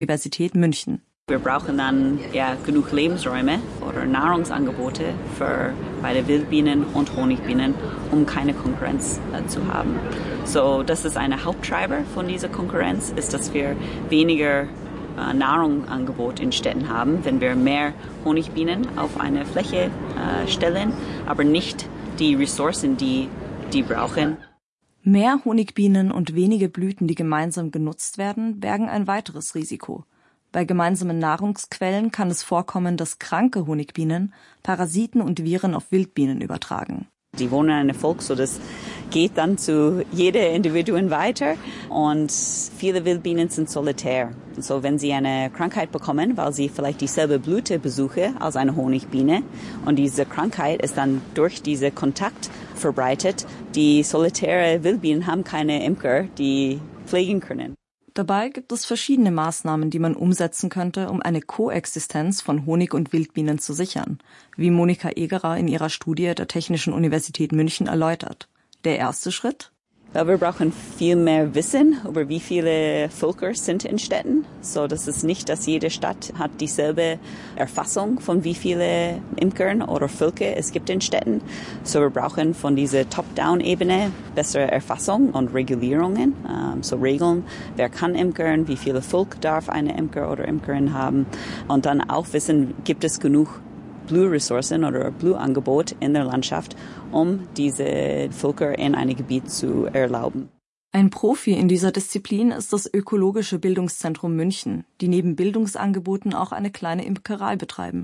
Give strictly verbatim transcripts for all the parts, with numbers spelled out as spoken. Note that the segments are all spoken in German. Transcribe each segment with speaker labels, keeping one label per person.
Speaker 1: Universität München.
Speaker 2: Wir brauchen dann ja genug Lebensräume oder Nahrungsangebote für beide Wildbienen und Honigbienen, um keine Konkurrenz äh, zu haben. So, das ist eine Haupttreiber von dieser Konkurrenz, ist, dass wir weniger äh, Nahrungsangebot in Städten haben, wenn wir mehr Honigbienen auf eine Fläche äh, stellen, aber nicht die Ressourcen, die die brauchen.
Speaker 1: Mehr Honigbienen und wenige Blüten, die gemeinsam genutzt werden, bergen ein weiteres Risiko. Bei gemeinsamen Nahrungsquellen kann es vorkommen, dass kranke Honigbienen Parasiten und Viren auf Wildbienen übertragen.
Speaker 2: Die wohnen in einem Volk, so das geht dann zu jedem Individuum weiter und viele Wildbienen sind solitär. So, wenn sie eine Krankheit bekommen, weil sie vielleicht dieselbe Blüte besuchen als eine Honigbiene und diese Krankheit ist dann durch diesen Kontakt verbreitet, die solitäre Wildbienen haben keine Imker, die pflegen können.
Speaker 1: Dabei gibt es verschiedene Maßnahmen, die man umsetzen könnte, um eine Koexistenz von Honig- und Wildbienen zu sichern, wie Monika Egerer in ihrer Studie der Technischen Universität München erläutert. Der erste Schritt?
Speaker 2: Ja, wir brauchen viel mehr Wissen über wie viele Völker sind in Städten. So, das ist nicht, dass jede Stadt hat dieselbe Erfassung von wie viele Imkern oder Völker es gibt in Städten. So, wir brauchen von dieser Top-Down-Ebene bessere Erfassung und Regulierungen. Um, so Regeln, wer kann imkern, wie viele Volk darf eine Imker oder Imkerin haben. Und dann auch wissen, gibt es genug Blühressourcen oder Blühangebot in der Landschaft, um diese Völker in einem Gebiet zu erlauben.
Speaker 1: Ein Profi in dieser Disziplin ist das Ökologische Bildungszentrum München, die neben Bildungsangeboten auch eine kleine Imkerei betreiben.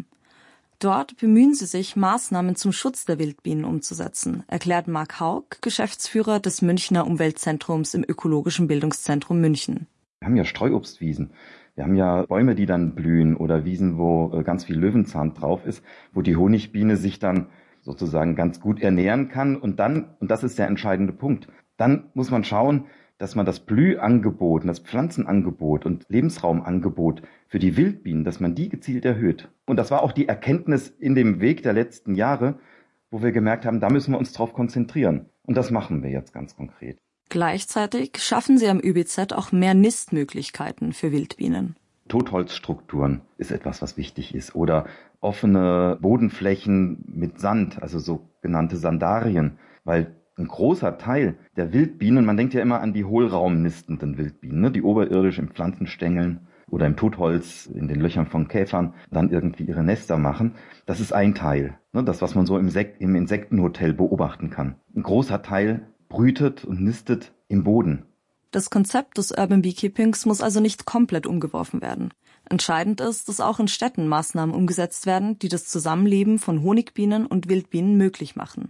Speaker 1: Dort bemühen sie sich, Maßnahmen zum Schutz der Wildbienen umzusetzen, erklärt Marc Haug, Geschäftsführer des Münchner Umweltzentrums im Ökologischen Bildungszentrum München.
Speaker 3: Wir haben ja Streuobstwiesen. Wir haben ja Bäume, die dann blühen oder Wiesen, wo ganz viel Löwenzahn drauf ist, wo die Honigbiene sich dann sozusagen ganz gut ernähren kann. Und dann, und das ist der entscheidende Punkt, dann muss man schauen, dass man das Blühangebot, das Pflanzenangebot und Lebensraumangebot für die Wildbienen, dass man die gezielt erhöht. Und das war auch die Erkenntnis in dem Weg der letzten Jahre, wo wir gemerkt haben, da müssen wir uns drauf konzentrieren. Und das machen wir jetzt ganz konkret.
Speaker 1: Gleichzeitig schaffen sie am Ü B Z auch mehr Nistmöglichkeiten für Wildbienen.
Speaker 3: Totholzstrukturen ist etwas, was wichtig ist. Oder offene Bodenflächen mit Sand, also sogenannte Sandarien. Weil ein großer Teil der Wildbienen, man denkt ja immer an die hohlraumnistenden Wildbienen, ne, die oberirdisch in Pflanzenstängeln oder im Totholz in den Löchern von Käfern dann irgendwie ihre Nester machen. Das ist ein Teil, ne, das, was man so im, Sek- im Insektenhotel beobachten kann. Ein großer Teil brütet und nistet im Boden.
Speaker 1: Das Konzept des Urban Beekeepings muss also nicht komplett umgeworfen werden. Entscheidend ist, dass auch in Städten Maßnahmen umgesetzt werden, die das Zusammenleben von Honigbienen und Wildbienen möglich machen.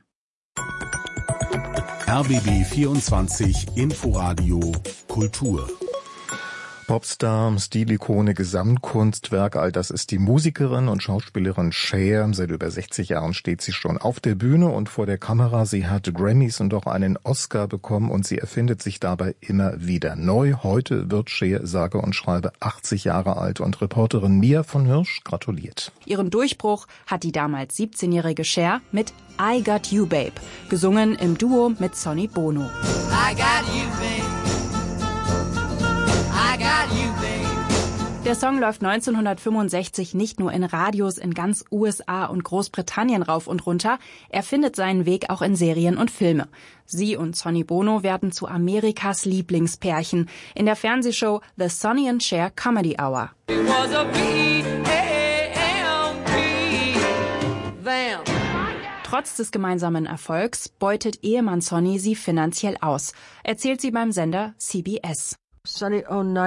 Speaker 4: R B B vierundzwanzig Inforadio Kultur.
Speaker 5: Popstar, Stilikone, Gesamtkunstwerk, all das ist die Musikerin und Schauspielerin Cher. Seit über sechzig Jahren steht sie schon auf der Bühne und vor der Kamera. Sie hat Grammys und auch einen Oscar bekommen und sie erfindet sich dabei immer wieder neu. Heute wird Cher sage und schreibe achtzig Jahre alt und Reporterin Mia von Hirsch gratuliert.
Speaker 6: Ihren Durchbruch hat die damals siebzehnjährige Cher mit I Got You Babe, gesungen im Duo mit Sonny Bono. I got you, babe. Der Song läuft neunzehnhundertfünfundsechzig nicht nur in Radios in ganz U S A und Großbritannien rauf und runter, er findet seinen Weg auch in Serien und Filme. Sie und Sonny Bono werden zu Amerikas Lieblingspärchen in der Fernsehshow The Sonny and Cher Comedy Hour. Trotz des gemeinsamen Erfolgs beutet Ehemann Sonny sie finanziell aus, erzählt sie beim Sender C B S.
Speaker 7: Sonny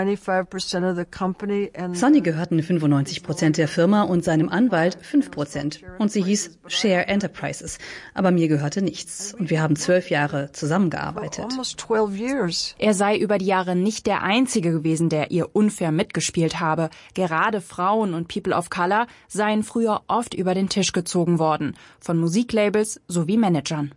Speaker 8: gehörten fünfundneunzig Prozent der Firma und seinem Anwalt fünf Prozent. Und sie hieß Cher Enterprises. Aber mir gehörte nichts. Und wir haben zwölf Jahre zusammengearbeitet.
Speaker 6: Er sei über die Jahre nicht der Einzige gewesen, der ihr unfair mitgespielt habe. Gerade Frauen und People of Color seien früher oft über den Tisch gezogen worden. Von Musiklabels sowie Managern.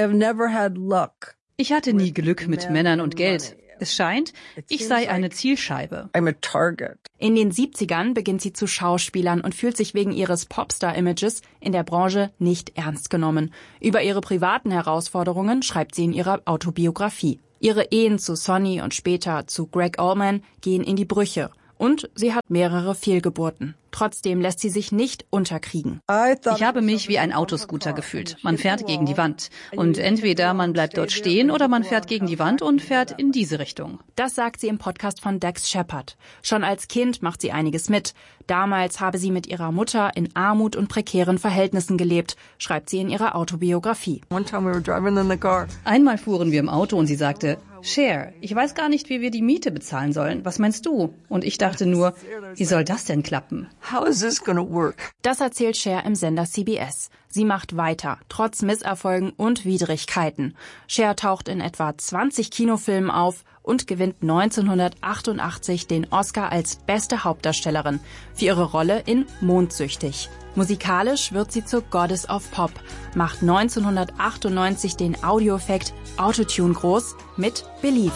Speaker 8: Ich hatte nie Glück mit Männern und Geld. Es scheint, ich sei eine Zielscheibe.
Speaker 6: In den siebzigern beginnt sie zu schauspielern und fühlt sich wegen ihres Popstar-Images in der Branche nicht ernst genommen. Über ihre privaten Herausforderungen schreibt sie in ihrer Autobiografie. Ihre Ehen zu Sonny und später zu Greg Allman gehen in die Brüche. Und sie hat mehrere Fehlgeburten. Trotzdem lässt sie sich nicht unterkriegen.
Speaker 8: Ich habe mich wie ein Autoscooter gefühlt. Man fährt gegen die Wand. Und entweder man bleibt dort stehen oder man fährt gegen die Wand und fährt in diese Richtung.
Speaker 6: Das sagt sie im Podcast von Dax Shepard. Schon als Kind macht sie einiges mit. Damals habe sie mit ihrer Mutter in Armut und prekären Verhältnissen gelebt, schreibt sie in ihrer Autobiografie.
Speaker 8: Einmal fuhren wir im Auto und sie sagte, Cher, ich weiß gar nicht, wie wir die Miete bezahlen sollen. Was meinst du? Und ich dachte nur, wie soll das denn klappen?
Speaker 6: How is this gonna work? Das erzählt Cher im Sender C B S. Sie macht weiter, trotz Misserfolgen und Widrigkeiten. Cher taucht in etwa zwanzig Kinofilmen auf und gewinnt neunzehnhundertachtundachtzig den Oscar als beste Hauptdarstellerin für ihre Rolle in Mondsüchtig. Musikalisch wird sie zur Goddess of Pop, macht neunzehnhundertachtundneunzig den Audioeffekt Autotune groß mit Believe.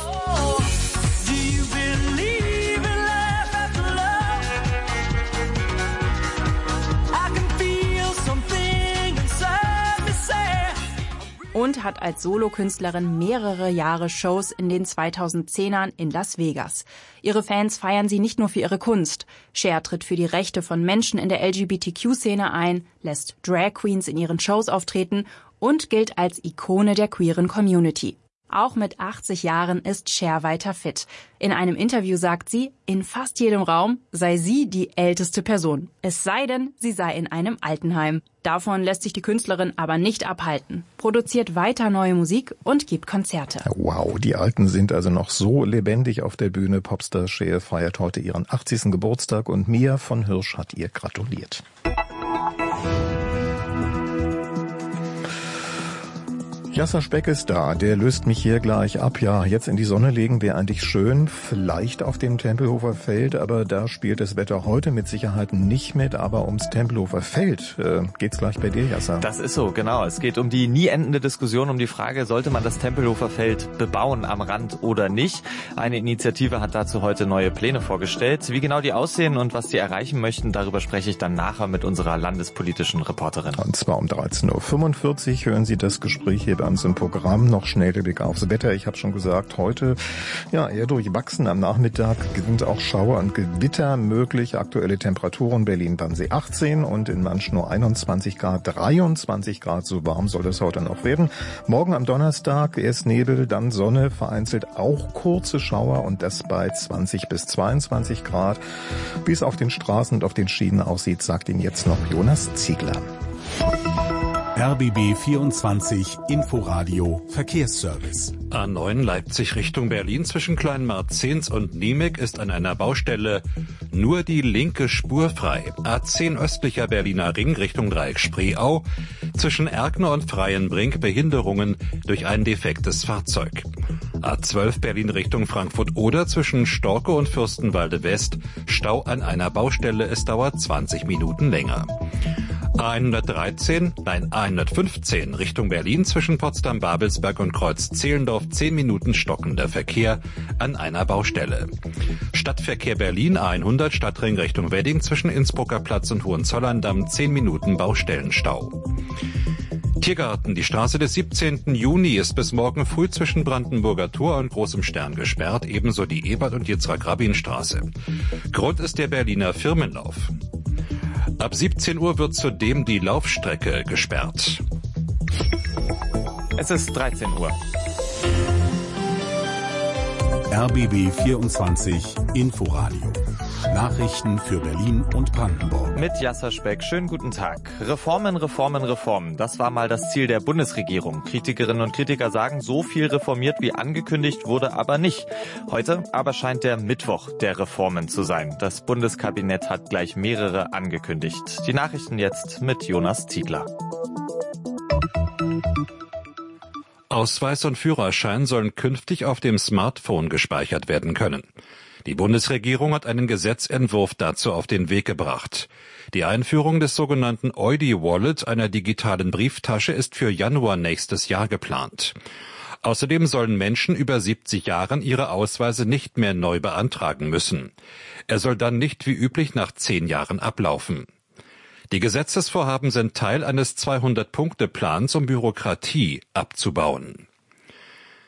Speaker 6: Und hat als Solokünstlerin mehrere Jahre Shows in den zweitausendzehnern in Las Vegas. Ihre Fans feiern sie nicht nur für ihre Kunst. Cher tritt für die Rechte von Menschen in der L G B T Q-Szene ein, lässt Drag Queens in ihren Shows auftreten und gilt als Ikone der queeren Community. Auch mit achtzig Jahren ist Cher weiter fit. In einem Interview sagt sie, in fast jedem Raum sei sie die älteste Person. Es sei denn, sie sei in einem Altenheim. Davon lässt sich die Künstlerin aber nicht abhalten. Produziert weiter neue Musik und gibt Konzerte.
Speaker 5: Wow, die Alten sind also noch so lebendig auf der Bühne. Popstar Cher feiert heute ihren achtzigsten Geburtstag und Mia von Hirsch hat ihr gratuliert. Jasser Speck ist da, der löst mich hier gleich ab. Ja, jetzt in die Sonne legen wäre eigentlich schön, vielleicht auf dem Tempelhofer Feld, aber da spielt das Wetter heute mit Sicherheit nicht mit. Aber ums Tempelhofer Feld äh, geht's gleich bei dir, Jasser.
Speaker 7: Das ist so, genau. Es geht um die nie endende Diskussion um die Frage, sollte man das Tempelhofer Feld bebauen am Rand oder nicht? Eine Initiative hat dazu heute neue Pläne vorgestellt. Wie genau die aussehen und was die erreichen möchten, darüber spreche ich dann nachher mit unserer landespolitischen Reporterin.
Speaker 5: Und zwar um dreizehn Uhr fünfundvierzig hören Sie das Gespräch hier bei uns im Programm. Noch schnell der Blick aufs Wetter. Ich habe schon gesagt, heute ja eher durchwachsen. Am Nachmittag sind auch Schauer und Gewitter möglich. Aktuelle Temperaturen Berlin-Wannsee achtzehn und in Mansch nur einundzwanzig Grad, dreiundzwanzig Grad. So warm soll es heute noch werden. Morgen am Donnerstag erst Nebel, dann Sonne, vereinzelt auch kurze Schauer und das bei zwanzig bis zweiundzwanzig Grad. Wie es auf den Straßen und auf den Schienen aussieht, sagt Ihnen jetzt noch Jonas Ziegler.
Speaker 4: R B B vierundzwanzig Inforadio Verkehrsservice.
Speaker 9: A neun Leipzig Richtung Berlin zwischen Kleinmarzens und Niemek ist an einer Baustelle nur die linke Spur frei. A zehn östlicher Berliner Ring Richtung Dreieck Spreeau zwischen Erkner und Freienbrink Behinderungen durch ein defektes Fahrzeug. A zwölf Berlin Richtung Frankfurt-Oder zwischen Storke und Fürstenwalde West Stau an einer Baustelle, es dauert zwanzig Minuten länger. A hundertdreizehn, nein A hundertfünfzehn Richtung Berlin zwischen Potsdam-Babelsberg und Kreuz-Zehlendorf zehn Minuten stockender Verkehr an einer Baustelle. Stadtverkehr Berlin A hundert Stadtring Richtung Wedding zwischen Innsbrucker Platz und Hohenzollern-Damm zehn Minuten Baustellenstau. Tiergarten, die Straße des siebzehnten Juni ist bis morgen früh zwischen Brandenburger Tor und Großem Stern gesperrt, ebenso die Ebert- und Yitzhak-Rabin-Straße. Grund ist der Berliner Firmenlauf. Ab siebzehn Uhr wird zudem die Laufstrecke gesperrt.
Speaker 7: Es ist dreizehn Uhr.
Speaker 4: R B B vierundzwanzig Inforadio. Nachrichten für Berlin und Brandenburg.
Speaker 7: Mit Jasser Speck, schönen guten Tag. Reformen, Reformen, Reformen. Das war mal das Ziel der Bundesregierung. Kritikerinnen und Kritiker sagen, so viel reformiert wie angekündigt wurde aber nicht. Heute aber scheint der Mittwoch der Reformen zu sein. Das Bundeskabinett hat gleich mehrere angekündigt. Die Nachrichten jetzt mit Jonas Ziegler.
Speaker 9: Ausweis und Führerschein sollen künftig auf dem Smartphone gespeichert werden können. Die Bundesregierung hat einen Gesetzentwurf dazu auf den Weg gebracht. Die Einführung des sogenannten Eudi-Wallet, einer digitalen Brieftasche, ist für Januar nächstes Jahr geplant. Außerdem sollen Menschen über siebzig Jahren ihre Ausweise nicht mehr neu beantragen müssen. Er soll dann nicht wie üblich nach zehn Jahren ablaufen. Die Gesetzesvorhaben sind Teil eines zweihundert Punkte Plans, um Bürokratie abzubauen.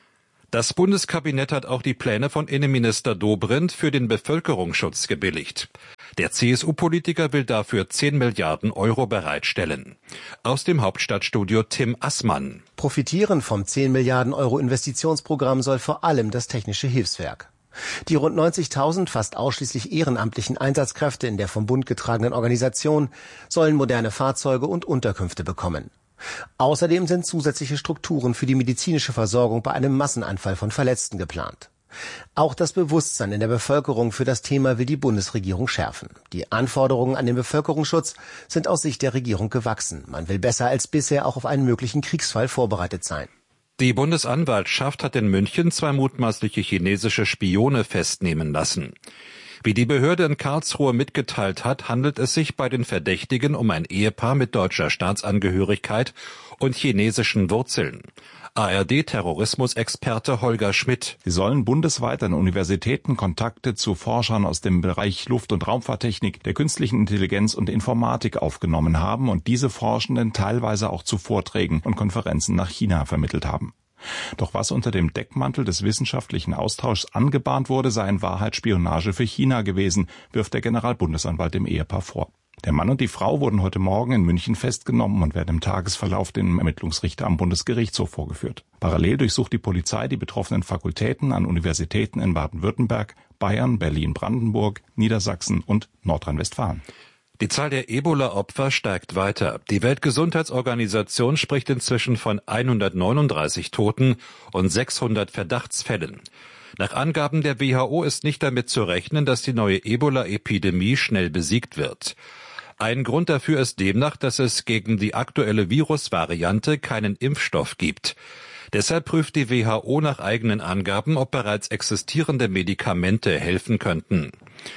Speaker 9: Das Bundeskabinett hat auch die Pläne von Innenminister Dobrindt für den Bevölkerungsschutz gebilligt. Der C S U-Politiker will dafür zehn Milliarden Euro bereitstellen. Aus dem Hauptstadtstudio Tim Assmann.
Speaker 10: Profitieren vom zehn Milliarden Euro Investitionsprogramm soll vor allem das Technische Hilfswerk. Die rund neunzigtausend fast ausschließlich ehrenamtlichen Einsatzkräfte in der vom Bund getragenen Organisation sollen moderne Fahrzeuge und Unterkünfte bekommen. Außerdem sind zusätzliche Strukturen für die medizinische Versorgung bei einem Massenanfall von Verletzten geplant. Auch das Bewusstsein in der Bevölkerung für das Thema will die Bundesregierung schärfen. Die Anforderungen an den Bevölkerungsschutz sind aus Sicht der Regierung gewachsen. Man will besser als bisher auch auf einen möglichen Kriegsfall vorbereitet sein.
Speaker 9: Die Bundesanwaltschaft hat in München zwei mutmaßliche chinesische Spione festnehmen lassen. Wie die Behörde in Karlsruhe mitgeteilt hat, handelt es sich bei den Verdächtigen um ein Ehepaar mit deutscher Staatsangehörigkeit und chinesischen Wurzeln. A R D-Terrorismusexperte Holger Schmidt.
Speaker 11: Sie sollen bundesweit an Universitäten Kontakte zu Forschern aus dem Bereich Luft- und Raumfahrttechnik, der künstlichen Intelligenz und Informatik aufgenommen haben und diese Forschenden teilweise auch zu Vorträgen und Konferenzen nach China vermittelt haben. Doch was unter dem Deckmantel des wissenschaftlichen Austauschs angebahnt wurde, sei in Wahrheit Spionage für China gewesen, wirft der Generalbundesanwalt dem Ehepaar vor. Der Mann und die Frau wurden heute Morgen in München festgenommen und werden im Tagesverlauf dem Ermittlungsrichter am Bundesgerichtshof vorgeführt. Parallel durchsucht die Polizei die betroffenen Fakultäten an Universitäten in Baden-Württemberg, Bayern, Berlin-Brandenburg, Niedersachsen und Nordrhein-Westfalen.
Speaker 9: Die Zahl der Ebola-Opfer steigt weiter. Die Weltgesundheitsorganisation spricht inzwischen von hundertneununddreißig Toten und sechshundert Verdachtsfällen. Nach Angaben der W H O ist nicht damit zu rechnen, dass die neue Ebola-Epidemie schnell besiegt wird. Ein Grund dafür ist demnach, dass es gegen die aktuelle Virusvariante keinen Impfstoff gibt. Deshalb prüft die W H O nach eigenen Angaben, ob bereits existierende Medikamente helfen könnten.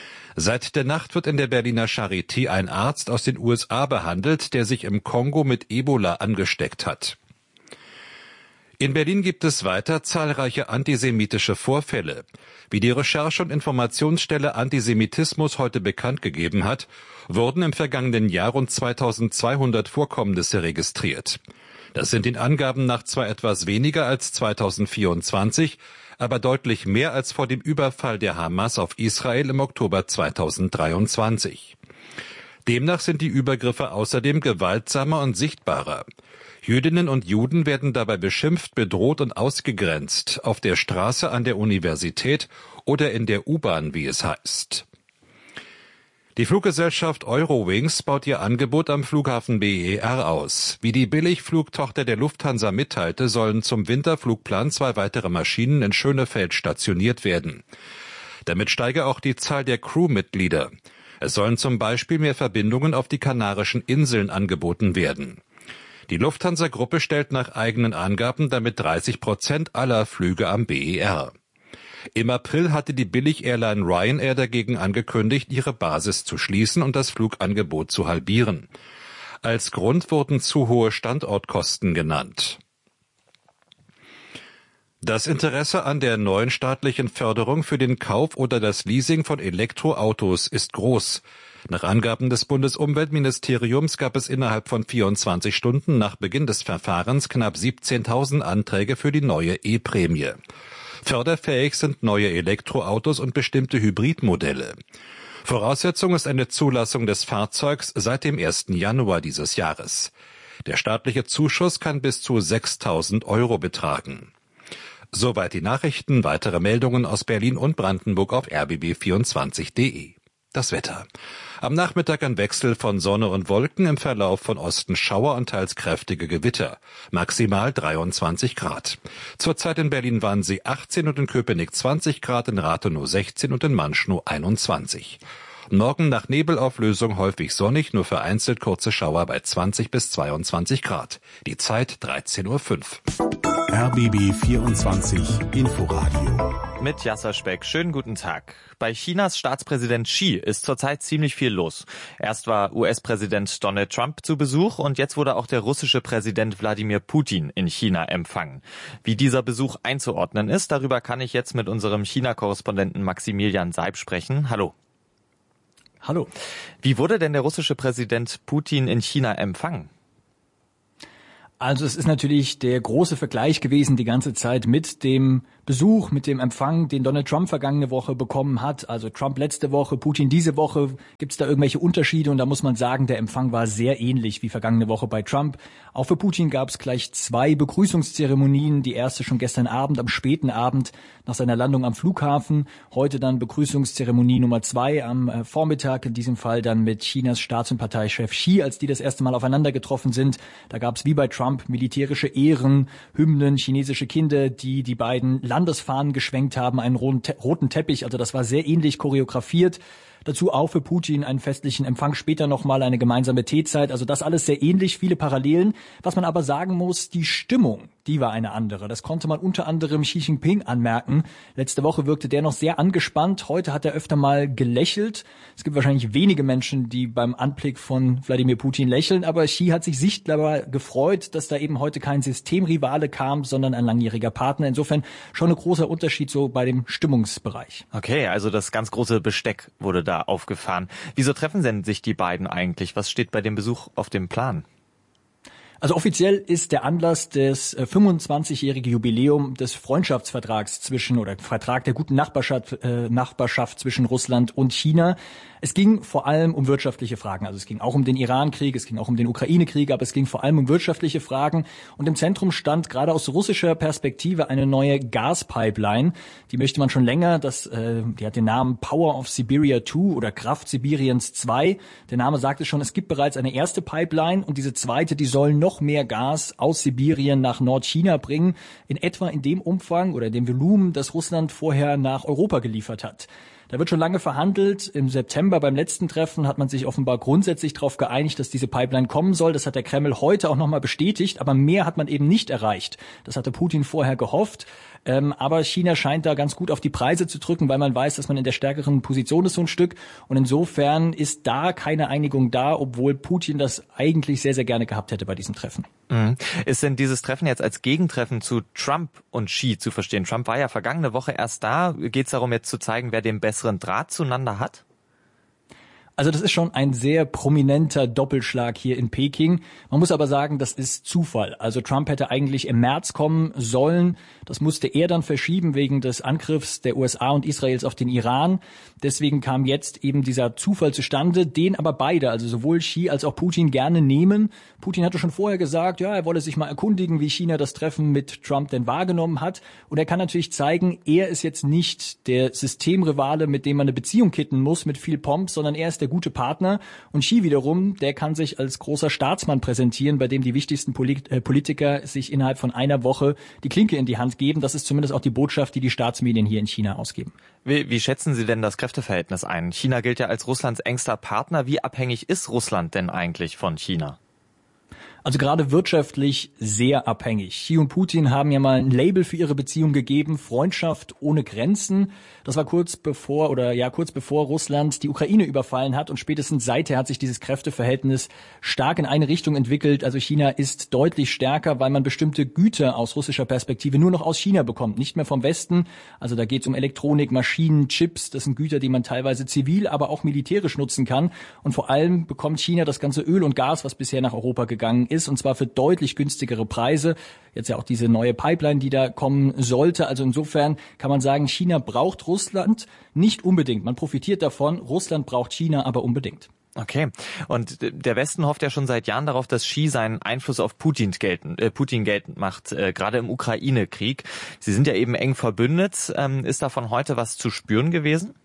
Speaker 9: Seit der Nacht wird in der Berliner Charité ein Arzt aus den U S A behandelt, der sich im Kongo mit Ebola angesteckt hat. In Berlin gibt es weiter zahlreiche antisemitische Vorfälle. Wie die Recherche- und Informationsstelle Antisemitismus heute bekannt gegeben hat, wurden im vergangenen Jahr rund zweitausendzweihundert Vorkommnisse registriert. Das sind den Angaben nach zwar etwas weniger als zweitausendvierundzwanzig, aber deutlich mehr als vor dem Überfall der Hamas auf Israel im Oktober zweitausenddreiundzwanzig. Demnach sind die Übergriffe außerdem gewaltsamer und sichtbarer. Jüdinnen und Juden werden dabei beschimpft, bedroht und ausgegrenzt, auf der Straße, an der Universität oder in der U-Bahn, wie es heißt. Die Fluggesellschaft Eurowings baut ihr Angebot am Flughafen B E R aus. Wie die Billigflugtochter der Lufthansa mitteilte, sollen zum Winterflugplan zwei weitere Maschinen in Schönefeld stationiert werden. Damit steige auch die Zahl der Crewmitglieder. Es sollen zum Beispiel mehr Verbindungen auf die Kanarischen Inseln angeboten werden. Die Lufthansa-Gruppe stellt nach eigenen Angaben damit dreißig Prozent aller Flüge am B E R. Im April hatte die Billig-Airline Ryanair dagegen angekündigt, ihre Basis zu schließen und das Flugangebot zu halbieren. Als Grund wurden zu hohe Standortkosten genannt. Das Interesse an der neuen staatlichen Förderung für den Kauf oder das Leasing von Elektroautos ist groß. Nach Angaben des Bundesumweltministeriums gab es innerhalb von vierundzwanzig Stunden nach Beginn des Verfahrens knapp siebzehntausend Anträge für die neue E-Prämie. Förderfähig sind neue Elektroautos und bestimmte Hybridmodelle. Voraussetzung ist eine Zulassung des Fahrzeugs seit dem ersten Januar dieses Jahres. Der staatliche Zuschuss kann bis zu sechstausend Euro betragen. Soweit die Nachrichten. Weitere Meldungen aus Berlin und Brandenburg auf r b b vierundzwanzig punkt d e. Das Wetter. Am Nachmittag ein Wechsel von Sonne und Wolken, im Verlauf von Osten Schauer und teils kräftige Gewitter. Maximal dreiundzwanzig Grad. Zurzeit in Berlin waren sie achtzehn und in Köpenick zwanzig Grad, in Rathenow sechzehn und in Manschnow einundzwanzig. Morgen nach Nebelauflösung häufig sonnig, nur vereinzelt kurze Schauer bei zwanzig bis zweiundzwanzig Grad. Die Zeit dreizehn Uhr fünf.
Speaker 4: R B B vierundzwanzig Inforadio.
Speaker 7: Mit Jasser Speck. Schönen guten Tag. Bei Chinas Staatspräsident Xi ist zurzeit ziemlich viel los. Erst war U S-Präsident Donald Trump zu Besuch und jetzt wurde auch der russische Präsident Wladimir Putin in China empfangen. Wie dieser Besuch einzuordnen ist, darüber kann ich jetzt mit unserem China-Korrespondenten Maximilian Seib sprechen. Hallo.
Speaker 12: Hallo.
Speaker 7: Wie wurde denn der russische Präsident Putin in China empfangen?
Speaker 12: Also es ist natürlich der große Vergleich gewesen die ganze Zeit mit dem Besuch, mit dem Empfang, den Donald Trump vergangene Woche bekommen hat. Also Trump letzte Woche, Putin diese Woche. Gibt es da irgendwelche Unterschiede? Und da muss man sagen, der Empfang war sehr ähnlich wie vergangene Woche bei Trump. Auch für Putin gab es gleich zwei Begrüßungszeremonien. Die erste schon gestern Abend, am späten Abend nach seiner Landung am Flughafen. Heute dann Begrüßungszeremonie Nummer zwei am Vormittag. In diesem Fall dann mit Chinas Staats- und Parteichef Xi, als die das erste Mal aufeinander getroffen sind. Da gab es wie bei Trump militärische Ehren, Hymnen, chinesische Kinder, die die beiden Landesfahnen geschwenkt haben, einen roten Teppich. Also das war sehr ähnlich choreografiert. Dazu auch für Putin einen festlichen Empfang, später nochmal eine gemeinsame Teezeit. Also das alles sehr ähnlich, viele Parallelen. Was man aber sagen muss, die Stimmung, die war eine andere. Das konnte man unter anderem Xi Jinping anmerken. Letzte Woche wirkte der noch sehr angespannt. Heute hat er öfter mal gelächelt. Es gibt wahrscheinlich wenige Menschen, die beim Anblick von Wladimir Putin lächeln. Aber Xi hat sich sichtbar gefreut, dass da eben heute kein Systemrivale kam, sondern ein langjähriger Partner. Insofern schon ein großer Unterschied so bei dem Stimmungsbereich.
Speaker 7: Okay, also das ganz große Besteck wurde da aufgefahren. Wieso treffen denn sich die beiden eigentlich? Was steht bei dem Besuch auf dem Plan?
Speaker 12: Also offiziell ist der Anlass das fünfundzwanzigjährige Jubiläum des Freundschaftsvertrags zwischen, oder Vertrag der guten Nachbarschaft, äh, Nachbarschaft zwischen Russland und China. Es ging vor allem um wirtschaftliche Fragen. Also es ging auch um den Iran-Krieg, es ging auch um den Ukraine-Krieg, aber es ging vor allem um wirtschaftliche Fragen. Und im Zentrum stand gerade aus russischer Perspektive eine neue Gaspipeline. Die möchte man schon länger. Das, äh, die hat den Namen Power of Siberia zwei oder Kraft Sibiriens zwei. Der Name sagte schon, es gibt bereits eine erste Pipeline und diese zweite, die soll noch mehr Gas aus Sibirien nach Nordchina bringen. In etwa in dem Umfang oder in dem Volumen, das Russland vorher nach Europa geliefert hat. Da wird schon lange verhandelt. Im September beim letzten Treffen hat man sich offenbar grundsätzlich darauf geeinigt, dass diese Pipeline kommen soll. Das hat der Kreml heute auch nochmal bestätigt. Aber mehr hat man eben nicht erreicht. Das hatte Putin vorher gehofft. Ähm, aber China scheint da ganz gut auf die Preise zu drücken, weil man weiß, dass man in der stärkeren Position ist so ein Stück. Und insofern ist da keine Einigung da, obwohl Putin das eigentlich sehr, sehr gerne gehabt hätte bei diesem Treffen.
Speaker 7: Mhm. Ist denn dieses Treffen jetzt als Gegentreffen zu Trump und Xi zu verstehen? Trump war ja vergangene Woche erst da. Geht es darum, jetzt zu zeigen, wer den besseren Draht zueinander hat?
Speaker 12: Also das ist schon ein sehr prominenter Doppelschlag hier in Peking. Man muss aber sagen, das ist Zufall. Also Trump hätte eigentlich im März kommen sollen. Das musste er dann verschieben wegen des Angriffs der U S A und Israels auf den Iran. Deswegen kam jetzt eben dieser Zufall zustande, den aber beide, also sowohl Xi als auch Putin, gerne nehmen. Putin hatte schon vorher gesagt, ja, er wolle sich mal erkundigen, wie China das Treffen mit Trump denn wahrgenommen hat. Und er kann natürlich zeigen, er ist jetzt nicht der Systemrivale, mit dem man eine Beziehung kitten muss mit viel Pomp, sondern er ist der gute Partner. Und Xi wiederum, der kann sich als großer Staatsmann präsentieren, bei dem die wichtigsten Polit- äh, Politiker sich innerhalb von einer Woche die Klinke in die Hand geben. Das ist zumindest auch die Botschaft, die die Staatsmedien hier in China ausgeben.
Speaker 7: Wie, wie schätzen Sie denn das Kräfteverhältnis ein? China gilt ja als Russlands engster Partner. Wie abhängig ist Russland denn eigentlich von China?
Speaker 12: Also gerade wirtschaftlich sehr abhängig. Xi und Putin haben ja mal ein Label für ihre Beziehung gegeben, Freundschaft ohne Grenzen. Das war kurz bevor oder ja kurz bevor Russland die Ukraine überfallen hat und spätestens seither hat sich dieses Kräfteverhältnis stark in eine Richtung entwickelt. Also China ist deutlich stärker, weil man bestimmte Güter aus russischer Perspektive nur noch aus China bekommt, nicht mehr vom Westen. Also da geht es um Elektronik, Maschinen, Chips. Das sind Güter, die man teilweise zivil, aber auch militärisch nutzen kann. Und vor allem bekommt China das ganze Öl und Gas, was bisher nach Europa gegangen ist. ist, und zwar für deutlich günstigere Preise. Jetzt ja auch diese neue Pipeline, die da kommen sollte. Also insofern kann man sagen, China braucht Russland nicht unbedingt. Man profitiert davon, Russland braucht China aber unbedingt.
Speaker 7: Okay. Und der Westen hofft ja schon seit Jahren darauf, dass Xi seinen Einfluss auf Putin geltend, äh, Putin geltend macht, äh, gerade im Ukraine-Krieg. Sie sind ja eben eng verbündet. Ähm, ist davon heute was zu spüren gewesen?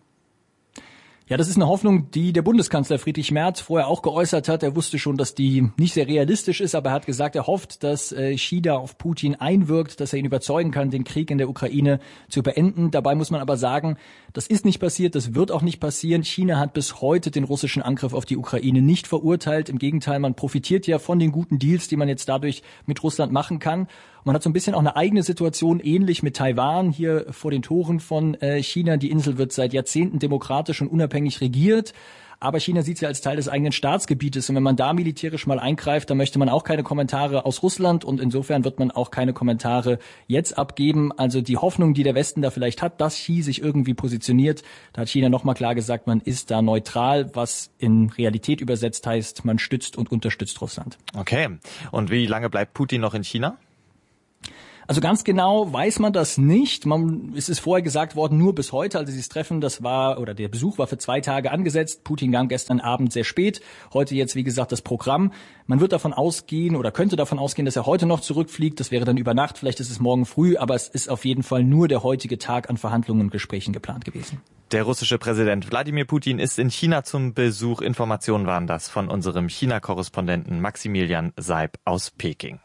Speaker 12: Ja, das ist eine Hoffnung, die der Bundeskanzler Friedrich Merz vorher auch geäußert hat. Er wusste schon, dass die nicht sehr realistisch ist, aber er hat gesagt, er hofft, dass äh, Xi da auf Putin einwirkt, dass er ihn überzeugen kann, den Krieg in der Ukraine zu beenden. Dabei muss man aber sagen, das ist nicht passiert, das wird auch nicht passieren. China hat bis heute den russischen Angriff auf die Ukraine nicht verurteilt. Im Gegenteil, man profitiert ja von den guten Deals, die man jetzt dadurch mit Russland machen kann. Man hat so ein bisschen auch eine eigene Situation, ähnlich mit Taiwan hier vor den Toren von äh, China. Die Insel wird seit Jahrzehnten demokratisch und unabhängig regiert. Aber China sieht sie als Teil des eigenen Staatsgebietes. Und wenn man da militärisch mal eingreift, dann möchte man auch keine Kommentare aus Russland. Und insofern wird man auch keine Kommentare jetzt abgeben. Also die Hoffnung, die der Westen da vielleicht hat, dass Xi sich irgendwie positioniert, da hat China nochmal klar gesagt, man ist da neutral, was in Realität übersetzt heißt, man stützt und unterstützt Russland.
Speaker 7: Okay. Und wie lange bleibt Putin noch in China?
Speaker 12: Also ganz genau weiß man das nicht. Man, es ist vorher gesagt worden, nur bis heute. Also dieses Treffen, das war, oder der Besuch war für zwei Tage angesetzt. Putin kam gestern Abend sehr spät. Heute jetzt, wie gesagt, das Programm. Man wird davon ausgehen oder könnte davon ausgehen, dass er heute noch zurückfliegt. Das wäre dann über Nacht, vielleicht ist es morgen früh. Aber es ist auf jeden Fall nur der heutige Tag an Verhandlungen und Gesprächen geplant gewesen.
Speaker 7: Der russische Präsident Wladimir Putin ist in China zum Besuch. Informationen waren das von unserem China-Korrespondenten Maximilian Seib aus Peking.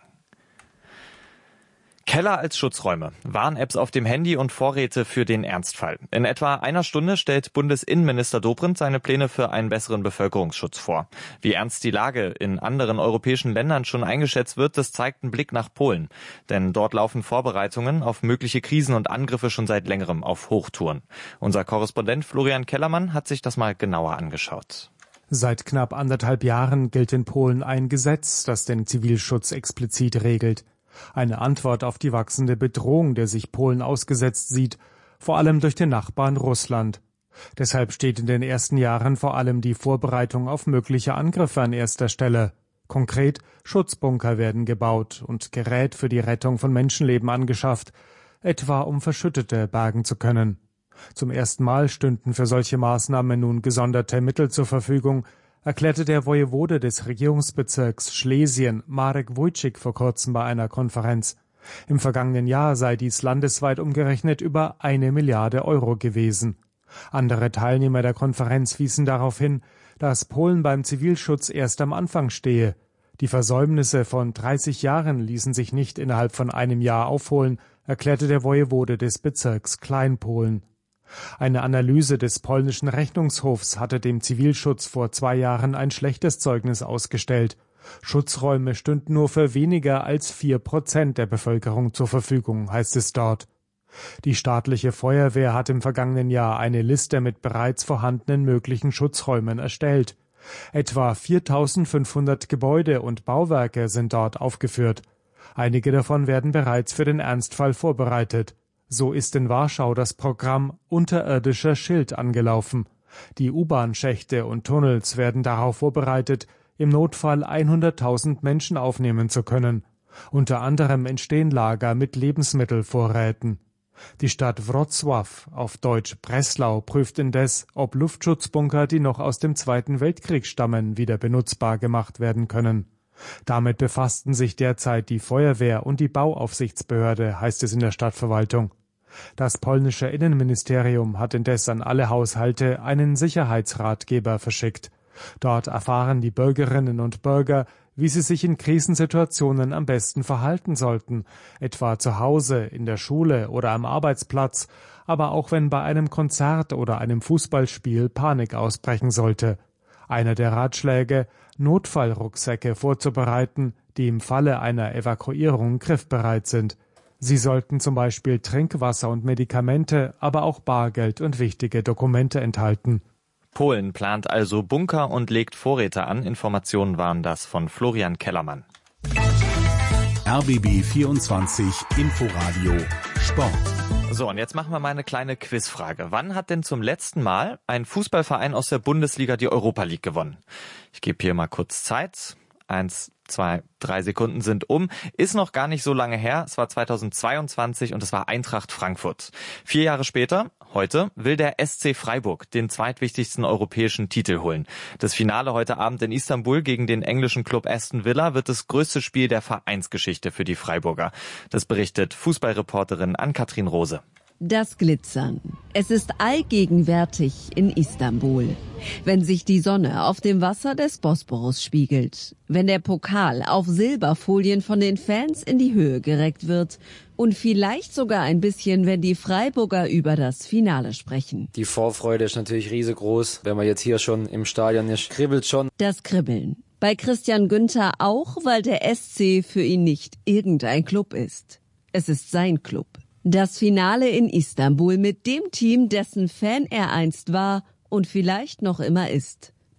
Speaker 7: Keller als Schutzräume, Warn-Apps auf dem Handy und Vorräte für den Ernstfall. In etwa einer Stunde stellt Bundesinnenminister Dobrindt seine Pläne für einen besseren Bevölkerungsschutz vor. Wie ernst die Lage in anderen europäischen Ländern schon eingeschätzt wird, das zeigt ein Blick nach Polen. Denn dort laufen Vorbereitungen auf mögliche Krisen und Angriffe schon seit längerem auf Hochtouren. Unser Korrespondent Florian Kellermann hat sich das mal genauer angeschaut.
Speaker 13: Seit knapp anderthalb Jahren gilt in Polen ein Gesetz, das den Zivilschutz explizit regelt. Eine Antwort auf die wachsende Bedrohung, der sich Polen ausgesetzt sieht, vor allem durch den Nachbarn Russland. Deshalb steht in den ersten Jahren vor allem die Vorbereitung auf mögliche Angriffe an erster Stelle. Konkret, Schutzbunker werden gebaut und Gerät für die Rettung von Menschenleben angeschafft, etwa um Verschüttete bergen zu können. Zum ersten Mal stünden für solche Maßnahmen nun gesonderte Mittel zur Verfügung, erklärte der Wojewode des Regierungsbezirks Schlesien, Marek Wójcik, vor kurzem bei einer Konferenz. Im vergangenen Jahr sei dies landesweit umgerechnet über eine Milliarde Euro gewesen. Andere Teilnehmer der Konferenz wiesen darauf hin, dass Polen beim Zivilschutz erst am Anfang stehe. Die Versäumnisse von dreißig Jahren ließen sich nicht innerhalb von einem Jahr aufholen, erklärte der Wojewode des Bezirks Kleinpolen. Eine Analyse des polnischen Rechnungshofs hatte dem Zivilschutz vor zwei Jahren ein schlechtes Zeugnis ausgestellt. Schutzräume stünden nur für weniger als vier Prozent der Bevölkerung zur Verfügung, heißt es dort. Die staatliche Feuerwehr hat im vergangenen Jahr eine Liste mit bereits vorhandenen möglichen Schutzräumen erstellt. Etwa viertausendfünfhundert Gebäude und Bauwerke sind dort aufgeführt. Einige davon werden bereits für den Ernstfall vorbereitet. So ist in Warschau das Programm Unterirdischer Schild angelaufen. Die U-Bahn-Schächte und Tunnels werden darauf vorbereitet, im Notfall hunderttausend Menschen aufnehmen zu können. Unter anderem entstehen Lager mit Lebensmittelvorräten. Die Stadt Wrocław, auf Deutsch Breslau, prüft indes, ob Luftschutzbunker, die noch aus dem Zweiten Weltkrieg stammen, wieder benutzbar gemacht werden können. Damit befassten sich derzeit die Feuerwehr und die Bauaufsichtsbehörde, heißt es in der Stadtverwaltung. Das polnische Innenministerium hat indes an alle Haushalte einen Sicherheitsratgeber verschickt. Dort erfahren die Bürgerinnen und Bürger, wie sie sich in Krisensituationen am besten verhalten sollten, etwa zu Hause, in der Schule oder am Arbeitsplatz, aber auch wenn bei einem Konzert oder einem Fußballspiel Panik ausbrechen sollte. Einer der Ratschläge, Notfallrucksäcke vorzubereiten, die im Falle einer Evakuierung griffbereit sind. Sie sollten zum Beispiel Trinkwasser und Medikamente, aber auch Bargeld und wichtige Dokumente enthalten.
Speaker 7: Polen plant also Bunker und legt Vorräte an. Informationen waren das von Florian Kellermann.
Speaker 4: R B B vierundzwanzig Inforadio Sport.
Speaker 7: So, und jetzt machen wir mal eine kleine Quizfrage. Wann hat denn zum letzten Mal ein Fußballverein aus der Bundesliga die Europa League gewonnen? Ich gebe hier mal kurz Zeit. Eins, zwei, drei Sekunden sind um. Ist noch gar nicht so lange her. Es war zweitausendzweiundzwanzig und es war Eintracht Frankfurt. Vier Jahre später, heute, will der S C Freiburg den zweitwichtigsten europäischen Titel holen. Das Finale heute Abend in Istanbul gegen den englischen Club Aston Villa wird das größte Spiel der Vereinsgeschichte für die Freiburger. Das berichtet Fußballreporterin Ann-Kathrin Rose.
Speaker 14: Das Glitzern. Es ist allgegenwärtig in Istanbul. Wenn sich die Sonne auf dem Wasser des Bosporus spiegelt, wenn der Pokal auf Silberfolien von den Fans in die Höhe gereckt wird und vielleicht sogar ein bisschen, wenn die Freiburger über das Finale sprechen.
Speaker 15: Die Vorfreude ist natürlich riesengroß. Wenn man jetzt hier schon im Stadion ist, kribbelt schon.
Speaker 14: Das Kribbeln. Bei Christian Günther auch, weil der S C für ihn nicht irgendein Club ist. Es ist sein Club. Das Finale in Istanbul mit dem Team, dessen Fan er einst war und vielleicht noch immer ist.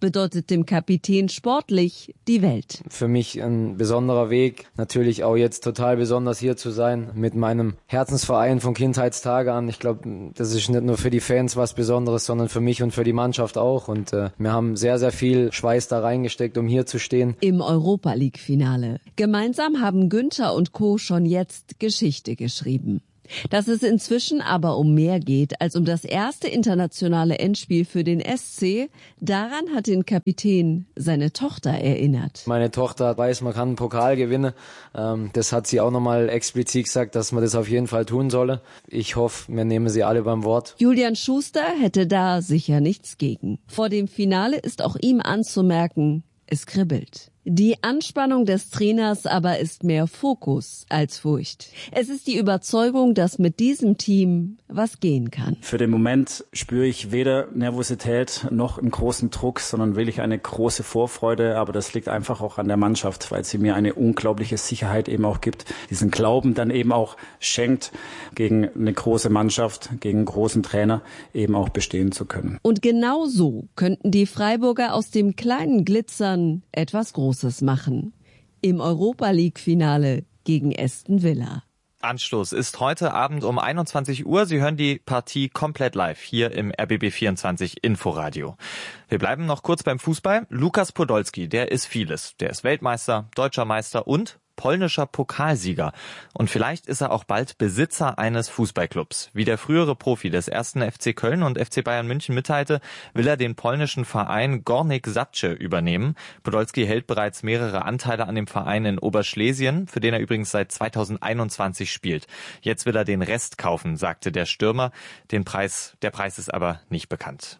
Speaker 14: bedeutet dem Kapitän sportlich die Welt.
Speaker 15: Für mich ein besonderer Weg. Natürlich auch jetzt total besonders hier zu sein mit meinem Herzensverein von Kindheitstage an. Ich glaube, das ist nicht nur für die Fans was Besonderes, sondern für mich und für die Mannschaft auch. Und äh, wir haben sehr, sehr viel Schweiß da reingesteckt, um hier zu stehen.
Speaker 14: Im Europa-League-Finale. Gemeinsam haben Günther und Co. schon jetzt Geschichte geschrieben. Dass es inzwischen aber um mehr geht als um das erste internationale Endspiel für den S C, daran hat den Kapitän seine Tochter erinnert.
Speaker 15: Meine Tochter weiß, man kann einen Pokal gewinnen. Ähm, das hat sie auch nochmal explizit gesagt, dass man das auf jeden Fall tun solle. Ich hoffe, wir nehmen sie alle beim Wort.
Speaker 14: Julian Schuster hätte da sicher nichts gegen. Vor dem Finale ist auch ihm anzumerken, es kribbelt. Die Anspannung des Trainers aber ist mehr Fokus als Furcht. Es ist die Überzeugung, dass mit diesem Team was gehen kann.
Speaker 16: Für den Moment spüre ich weder Nervosität noch einen großen Druck, sondern wirklich eine große Vorfreude. Aber das liegt einfach auch an der Mannschaft, weil sie mir eine unglaubliche Sicherheit eben auch gibt. Diesen Glauben dann eben auch schenkt, gegen eine große Mannschaft, gegen einen großen Trainer eben auch bestehen zu können.
Speaker 14: Und genau so könnten die Freiburger aus dem kleinen Glitzern etwas Großes machen. Im Europa-League-Finale gegen Aston Villa.
Speaker 7: Anstoß ist heute Abend um einundzwanzig Uhr. Sie hören die Partie komplett live hier im R B B vierundzwanzig Inforadio. Wir bleiben noch kurz beim Fußball. Lukas Podolski, der ist vieles. Der ist Weltmeister, deutscher Meister und polnischer Pokalsieger. Und vielleicht ist er auch bald Besitzer eines Fußballclubs. Wie der frühere Profi des ersten F C Köln und F C Bayern München mitteilte, will er den polnischen Verein Górnik Zabrze übernehmen. Podolski hält bereits mehrere Anteile an dem Verein in Oberschlesien, für den er übrigens seit zweitausendeinundzwanzig spielt. Jetzt will er den Rest kaufen, sagte der Stürmer. Den Preis, der Preis ist aber nicht bekannt.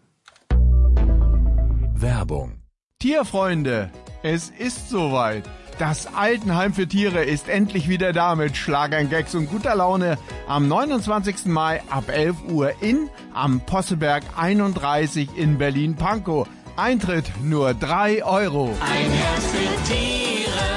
Speaker 17: Werbung. Tierfreunde, es ist soweit. Das Altenheim für Tiere ist endlich wieder da mit Schlagern, Gags und guter Laune am neunundzwanzigsten Mai ab elf Uhr in am Posselberg einunddreißig in Berlin-Pankow. Eintritt nur drei Euro.
Speaker 18: Ein Herz für Tiere.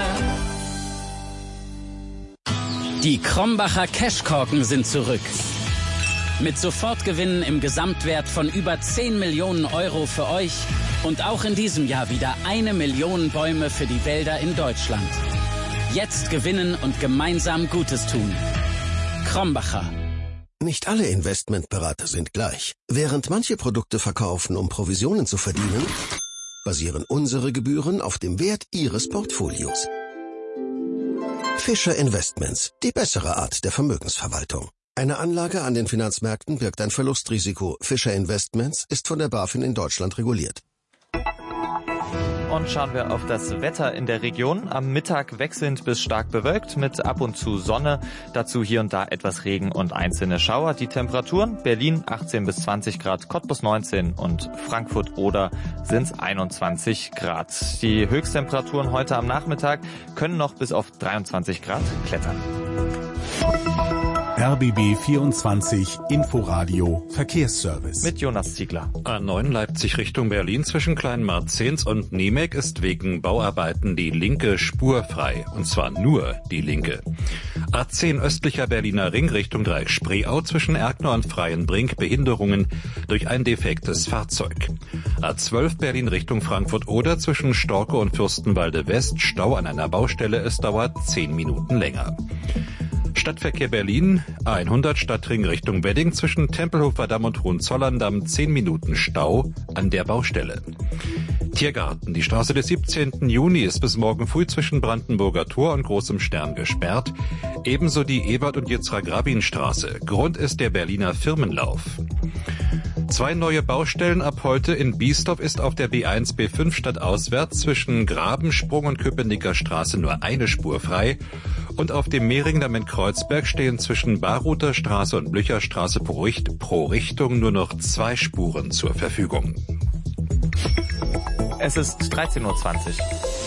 Speaker 18: Die Krombacher Cashkorken sind zurück. Mit Sofortgewinnen im Gesamtwert von über zehn Millionen Euro für euch und auch in diesem Jahr wieder eine Million Bäume für die Wälder in Deutschland. Jetzt gewinnen und gemeinsam Gutes tun. Krombacher.
Speaker 19: Nicht alle Investmentberater sind gleich. Während manche Produkte verkaufen, um Provisionen zu verdienen, basieren unsere Gebühren auf dem Wert Ihres Portfolios. Fischer Investments, die bessere Art der Vermögensverwaltung. Eine Anlage an den Finanzmärkten birgt ein Verlustrisiko. Fischer Investments ist von der BaFin in Deutschland reguliert.
Speaker 7: Und schauen wir auf das Wetter in der Region. Am Mittag wechselnd bis stark bewölkt mit ab und zu Sonne. Dazu hier und da etwas Regen und einzelne Schauer. Die Temperaturen: Berlin achtzehn bis zwanzig Grad, Cottbus neunzehn und Frankfurt Oder sind es einundzwanzig Grad. Die Höchsttemperaturen heute am Nachmittag können noch bis auf dreiundzwanzig Grad klettern.
Speaker 4: R B B vierundzwanzig Inforadio Verkehrsservice.
Speaker 7: Mit Jonas Ziegler.
Speaker 9: A neun Leipzig Richtung Berlin zwischen Kleinmarzens und Niemek ist wegen Bauarbeiten die linke Spur frei. Und zwar nur die linke. A zehn östlicher Berliner Ring Richtung Dreieck Spreeau zwischen Erkner und Freienbrink Behinderungen durch ein defektes Fahrzeug. A zwölf Berlin Richtung Frankfurt Oder zwischen Storke und Fürstenwalde West Stau an einer Baustelle. Es dauert zehn Minuten länger. Stadtverkehr Berlin, A hundert Stadtring Richtung Wedding zwischen Tempelhofer Damm und Hohenzollern-Damm zehn Minuten Stau an der Baustelle. Tiergarten, die Straße des siebzehnten Juni ist bis morgen früh zwischen Brandenburger Tor und Großem Stern gesperrt. Ebenso die Ebert- und Yitzhak-Rabin-Straße. Grund ist der Berliner Firmenlauf. Zwei neue Baustellen ab heute. In Biesdorf ist auf der B eins B fünf stadtauswärts zwischen Grabensprung und Köpenicker Straße nur eine Spur frei. Und auf dem Mehringdamm in Kreuzberg stehen zwischen Baruther Straße und Blücherstraße pro, Richt- pro Richtung nur noch zwei Spuren zur Verfügung.
Speaker 7: Es ist dreizehn Uhr zwanzig.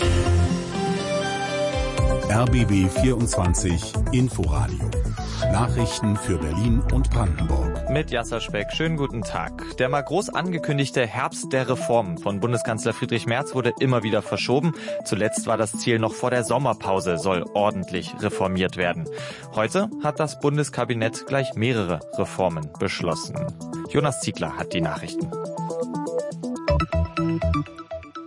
Speaker 4: R B B vierundzwanzig Inforadio. Nachrichten für Berlin und Brandenburg.
Speaker 7: Mit Jasser Speck. Schönen guten Tag. Der mal groß angekündigte Herbst der Reformen von Bundeskanzler Friedrich Merz wurde immer wieder verschoben. Zuletzt war das Ziel, noch vor der Sommerpause soll ordentlich reformiert werden. Heute hat das Bundeskabinett gleich mehrere Reformen beschlossen. Jonas Ziegler hat die Nachrichten.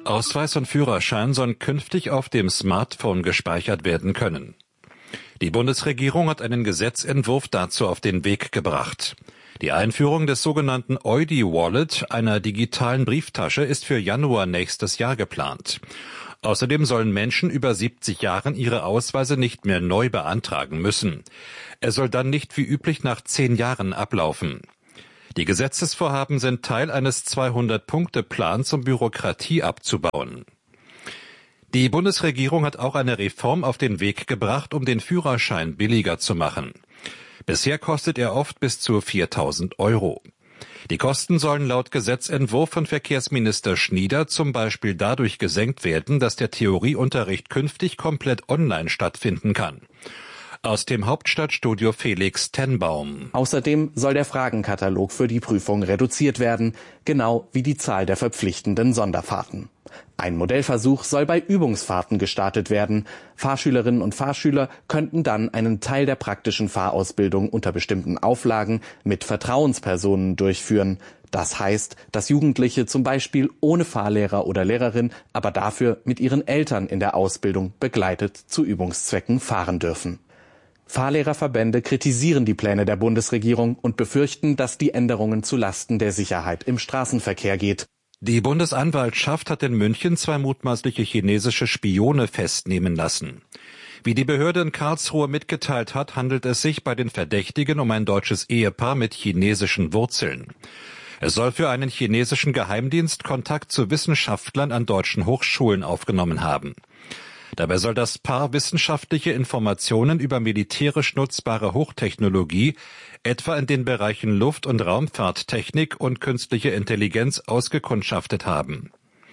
Speaker 9: Ausweis und Führerschein sollen künftig auf dem Smartphone gespeichert werden können. Die Bundesregierung hat einen Gesetzentwurf dazu auf den Weg gebracht. Die Einführung des sogenannten Eudi-Wallet, einer digitalen Brieftasche, ist für Januar nächstes Jahr geplant. Außerdem sollen Menschen über siebzig Jahren ihre Ausweise nicht mehr neu beantragen müssen. Er soll dann nicht wie üblich nach zehn Jahren ablaufen. Die Gesetzesvorhaben sind Teil eines zweihundert-Punkte-Plans, um Bürokratie abzubauen. Die Bundesregierung hat auch eine Reform auf den Weg gebracht, um den Führerschein billiger zu machen. Bisher kostet er oft bis zu viertausend Euro. Die Kosten sollen laut Gesetzentwurf von Verkehrsminister Schnieder zum Beispiel dadurch gesenkt werden, dass der Theorieunterricht künftig komplett online stattfinden kann. Aus dem Hauptstadtstudio Felix Tenbaum.
Speaker 20: Außerdem soll der Fragenkatalog für die Prüfung reduziert werden, genau wie die Zahl der verpflichtenden Sonderfahrten. Ein Modellversuch soll bei Übungsfahrten gestartet werden. Fahrschülerinnen und Fahrschüler könnten dann einen Teil der praktischen Fahrausbildung unter bestimmten Auflagen mit Vertrauenspersonen durchführen. Das heißt, dass Jugendliche zum Beispiel ohne Fahrlehrer oder Lehrerin, aber dafür mit ihren Eltern in der Ausbildung begleitet zu Übungszwecken fahren dürfen. Fahrlehrerverbände kritisieren die Pläne der Bundesregierung und befürchten, dass die Änderungen zulasten der Sicherheit im Straßenverkehr geht.
Speaker 9: Die Bundesanwaltschaft hat in München zwei mutmaßliche chinesische Spione festnehmen lassen. Wie die Behörde in Karlsruhe mitgeteilt hat, handelt es sich bei den Verdächtigen um ein deutsches Ehepaar mit chinesischen Wurzeln. Es soll für einen chinesischen Geheimdienst Kontakt zu Wissenschaftlern an deutschen Hochschulen aufgenommen haben. Dabei soll das Paar wissenschaftliche Informationen über militärisch nutzbare Hochtechnologie, etwa in den Bereichen Luft- und Raumfahrttechnik und künstliche Intelligenz, ausgekundschaftet haben.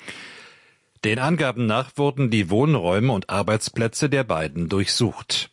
Speaker 9: Den Angaben nach wurden die Wohnräume und Arbeitsplätze der beiden durchsucht.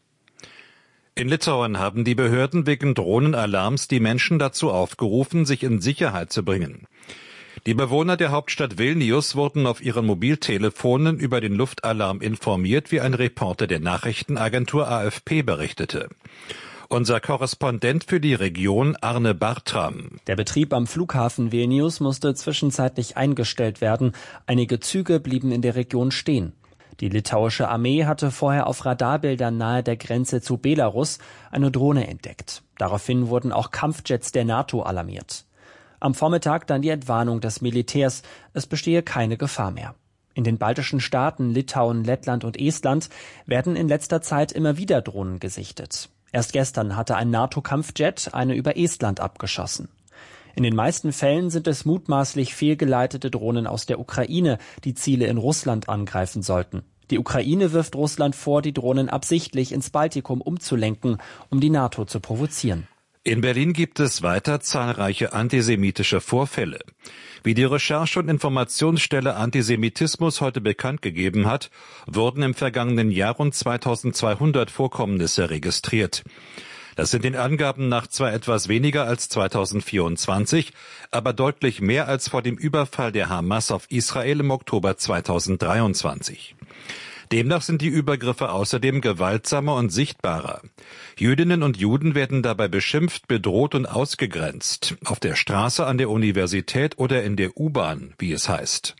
Speaker 9: In Litauen haben die Behörden wegen Drohnenalarms die Menschen dazu aufgerufen, sich in Sicherheit zu bringen. Die Bewohner der Hauptstadt Vilnius wurden auf ihren Mobiltelefonen über den Luftalarm informiert, wie ein Reporter der Nachrichtenagentur A F P berichtete. Unser Korrespondent für die Region Arne Bartram.
Speaker 21: Der Betrieb am Flughafen Vilnius musste zwischenzeitlich eingestellt werden. Einige Züge blieben in der Region stehen. Die litauische Armee hatte vorher auf Radarbildern nahe der Grenze zu Belarus eine Drohne entdeckt. Daraufhin wurden auch Kampfjets der NATO alarmiert. Am Vormittag dann die Entwarnung des Militärs, es bestehe keine Gefahr mehr. In den baltischen Staaten Litauen, Lettland und Estland werden in letzter Zeit immer wieder Drohnen gesichtet. Erst gestern hatte ein NATO-Kampfjet eine über Estland abgeschossen. In den meisten Fällen sind es mutmaßlich fehlgeleitete Drohnen aus der Ukraine, die Ziele in Russland angreifen sollten. Die Ukraine wirft Russland vor, die Drohnen absichtlich ins Baltikum umzulenken, um die NATO zu provozieren.
Speaker 9: In Berlin gibt es weiter zahlreiche antisemitische Vorfälle. Wie die Recherche- und Informationsstelle Antisemitismus heute bekannt gegeben hat, wurden im vergangenen Jahr rund zweitausendzweihundert Vorkommnisse registriert. Das sind den Angaben nach zwar etwas weniger als zweitausendvierundzwanzig, aber deutlich mehr als vor dem Überfall der Hamas auf Israel im Oktober zweitausenddreiundzwanzig. Demnach sind die Übergriffe außerdem gewaltsamer und sichtbarer. Jüdinnen und Juden werden dabei beschimpft, bedroht und ausgegrenzt. Auf der Straße, an der Universität oder in der U-Bahn, wie es heißt.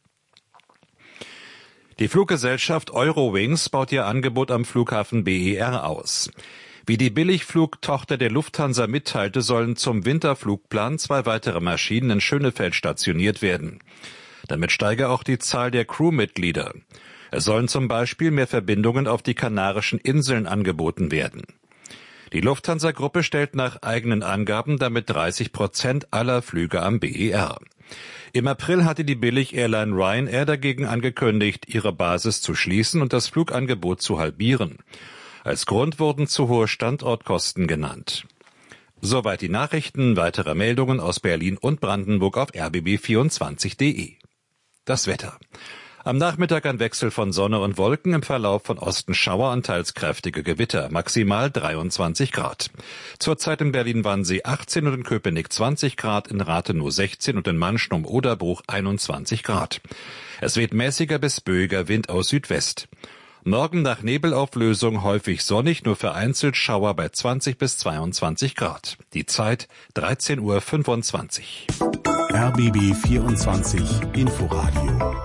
Speaker 9: Die Fluggesellschaft Eurowings baut ihr Angebot am Flughafen B E R aus. Wie die Billigflugtochter der Lufthansa mitteilte, sollen zum Winterflugplan zwei weitere Maschinen in Schönefeld stationiert werden. Damit steige auch die Zahl der Crewmitglieder. Es sollen zum Beispiel mehr Verbindungen auf die Kanarischen Inseln angeboten werden. Die Lufthansa-Gruppe stellt nach eigenen Angaben damit dreißig Prozent aller Flüge am B E R. Im April hatte die Billig-Airline Ryanair dagegen angekündigt, ihre Basis zu schließen und das Flugangebot zu halbieren. Als Grund wurden zu hohe Standortkosten genannt. Soweit die Nachrichten. Weitere Meldungen aus Berlin und Brandenburg auf r b b vierundzwanzig punkt d e. Das Wetter. Am Nachmittag ein Wechsel von Sonne und Wolken, im Verlauf von Osten Schauer und teils kräftige Gewitter, maximal dreiundzwanzig Grad. Zurzeit in Berlin-Wannsee achtzehn und in Köpenick zwanzig Grad, in Rathenow sechzehn und in Manschen-um-Oderbruch einundzwanzig Grad. Es weht mäßiger bis böiger Wind aus Südwest. Morgen nach Nebelauflösung häufig sonnig, nur vereinzelt Schauer bei zwanzig bis zweiundzwanzig Grad. Die Zeit dreizehn Uhr fünfundzwanzig.
Speaker 4: R B B vierundzwanzig Inforadio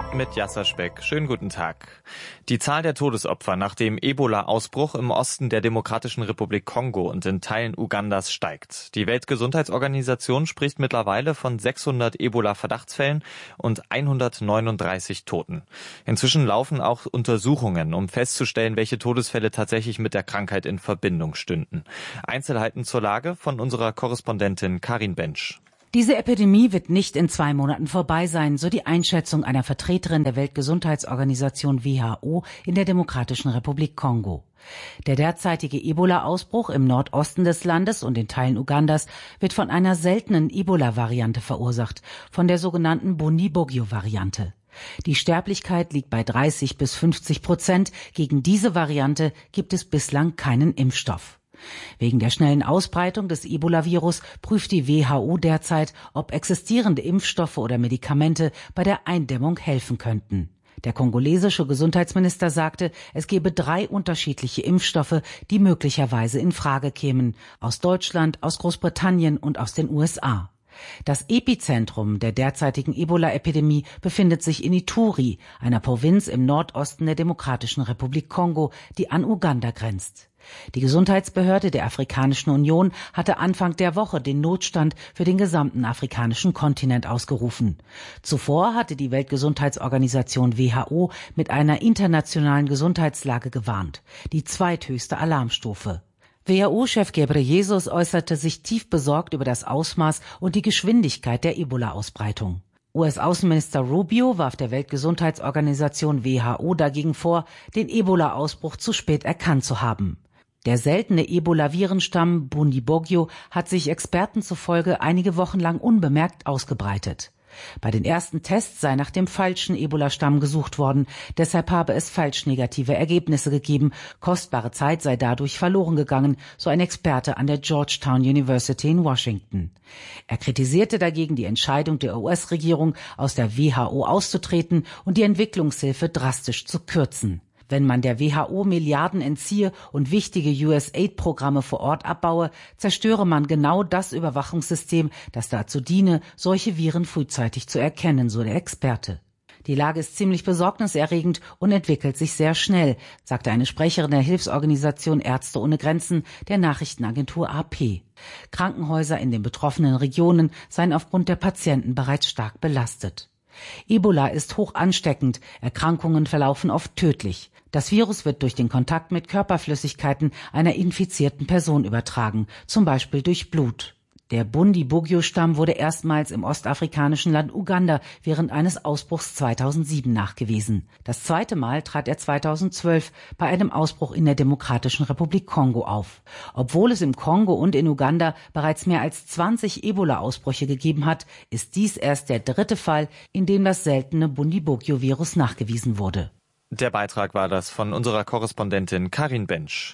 Speaker 7: mit Yasser Speck. Schönen guten Tag. Die Zahl der Todesopfer nach dem Ebola-Ausbruch im Osten der Demokratischen Republik Kongo und in Teilen Ugandas steigt. Die Weltgesundheitsorganisation spricht mittlerweile von sechshundert Ebola-Verdachtsfällen und hundertneununddreißig Toten. Inzwischen laufen auch Untersuchungen, um festzustellen, welche Todesfälle tatsächlich mit der Krankheit in Verbindung stünden. Einzelheiten zur Lage von unserer Korrespondentin Karin Bensch.
Speaker 2: Diese Epidemie wird nicht in zwei Monaten vorbei sein, so die Einschätzung einer Vertreterin der Weltgesundheitsorganisation W H O in der Demokratischen Republik Kongo. Der derzeitige Ebola-Ausbruch im Nordosten des Landes und in Teilen Ugandas wird von einer seltenen Ebola-Variante verursacht, von der sogenannten Bundibugyo-Variante. Die Sterblichkeit liegt bei dreißig bis fünfzig Prozent. Gegen diese Variante gibt es bislang keinen Impfstoff. Wegen der schnellen Ausbreitung des Ebola-Virus prüft die W H O derzeit, ob existierende Impfstoffe oder Medikamente bei der Eindämmung helfen könnten. Der kongolesische Gesundheitsminister sagte, es gebe drei unterschiedliche Impfstoffe, die möglicherweise in Frage kämen, aus Deutschland, aus Großbritannien und aus den U S A. Das Epizentrum der derzeitigen Ebola-Epidemie befindet sich in Ituri, einer Provinz im Nordosten der Demokratischen Republik Kongo, die an Uganda grenzt. Die Gesundheitsbehörde der Afrikanischen Union hatte Anfang der Woche den Notstand für den gesamten afrikanischen Kontinent ausgerufen. Zuvor hatte die Weltgesundheitsorganisation W H O mit einer internationalen Gesundheitslage gewarnt, die zweithöchste Alarmstufe. W H O-Chef Ghebreyesus äußerte sich tief besorgt über das Ausmaß und die Geschwindigkeit der Ebola-Ausbreitung. U S-Außenminister Rubio warf der Weltgesundheitsorganisation W H O dagegen vor, den Ebola-Ausbruch zu spät erkannt zu haben. Der seltene Ebola-Virenstamm Bundibugyo hat sich Experten zufolge einige Wochen lang unbemerkt ausgebreitet. Bei den ersten Tests sei nach dem falschen Ebola-Stamm gesucht worden, deshalb habe es falsch negative Ergebnisse gegeben, kostbare Zeit sei dadurch verloren gegangen, so ein Experte an der Georgetown University in Washington. Er kritisierte dagegen die Entscheidung der U S-Regierung, aus der W H O auszutreten und die Entwicklungshilfe drastisch zu kürzen. Wenn man der W H O Milliarden entziehe und wichtige U S A I D-Programme vor Ort abbaue, zerstöre man genau das Überwachungssystem, das dazu diene, solche Viren frühzeitig zu erkennen, so der Experte. Die Lage ist ziemlich besorgniserregend und entwickelt sich sehr schnell, sagte eine Sprecherin der Hilfsorganisation Ärzte ohne Grenzen der Nachrichtenagentur A P. Krankenhäuser in den betroffenen Regionen seien aufgrund der Patienten bereits stark belastet. Ebola ist hoch ansteckend, Erkrankungen verlaufen oft tödlich. Das Virus wird durch den Kontakt mit Körperflüssigkeiten einer infizierten Person übertragen, zum Beispiel durch Blut. Der Bundibugyo-Stamm wurde erstmals im ostafrikanischen Land Uganda während eines Ausbruchs zweitausendsieben nachgewiesen. Das zweite Mal trat er zweitausendzwölf bei einem Ausbruch in der Demokratischen Republik Kongo auf. Obwohl es im Kongo und in Uganda bereits mehr als zwanzig Ebola-Ausbrüche gegeben hat, ist dies erst der dritte Fall, in dem das seltene Bundibugyo-Virus nachgewiesen wurde.
Speaker 7: Der Beitrag war das von unserer Korrespondentin Karin Bensch.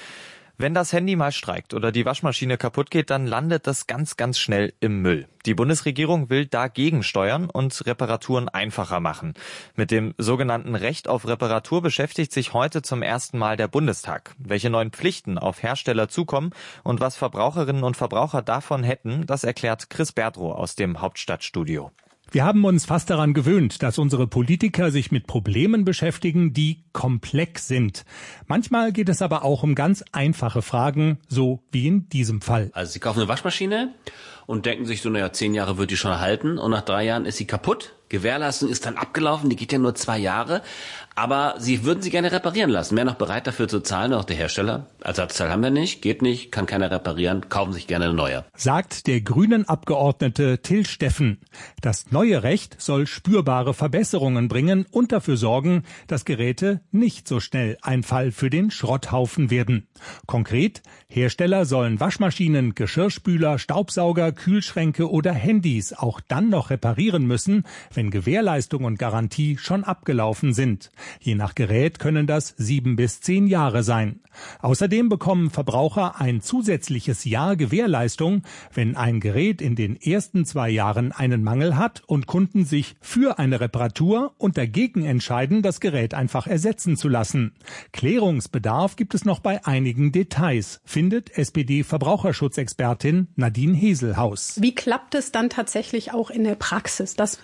Speaker 7: Wenn das Handy mal streikt oder die Waschmaschine kaputt geht, dann landet das ganz, ganz schnell im Müll. Die Bundesregierung will dagegen steuern und Reparaturen einfacher machen. Mit dem sogenannten Recht auf Reparatur beschäftigt sich heute zum ersten Mal der Bundestag. Welche neuen Pflichten auf Hersteller zukommen und was Verbraucherinnen und Verbraucher davon hätten, das erklärt Chris Berdrow aus dem Hauptstadtstudio.
Speaker 22: Wir haben uns fast daran gewöhnt, dass unsere Politiker sich mit Problemen beschäftigen, die komplex sind. Manchmal geht es aber auch um ganz einfache Fragen, so wie in diesem Fall.
Speaker 23: Also Sie kaufen eine Waschmaschine und denken sich so, naja, zehn Jahre wird die schon halten und nach drei Jahren ist sie kaputt. Gewährleistung ist dann abgelaufen, die geht ja nur zwei Jahre. Aber Sie würden sie gerne reparieren lassen. Wären noch bereit dafür zu zahlen, auch der Hersteller. Ersatzteil haben wir nicht, geht nicht, kann keiner reparieren, kaufen sich gerne eine neue.
Speaker 22: Sagt der Grünen-Abgeordnete Till Steffen. Das neue Recht soll spürbare Verbesserungen bringen und dafür sorgen, dass Geräte nicht so schnell ein Fall für den Schrotthaufen werden. Konkret, Hersteller sollen Waschmaschinen, Geschirrspüler, Staubsauger, Kühlschränke oder Handys auch dann noch reparieren müssen, wenn Gewährleistung und Garantie schon abgelaufen sind. Je nach Gerät können das sieben bis zehn Jahre sein. Außerdem bekommen Verbraucher ein zusätzliches Jahr Gewährleistung, wenn ein Gerät in den ersten zwei Jahren einen Mangel hat und Kunden sich für eine Reparatur und dagegen entscheiden, das Gerät einfach ersetzen zu lassen. Klärungsbedarf gibt es noch bei einigen Details, findet S P D-Verbraucherschutzexpertin Nadine Heselhaus.
Speaker 24: Wie klappt es dann tatsächlich auch in der Praxis, dass es umgesetzt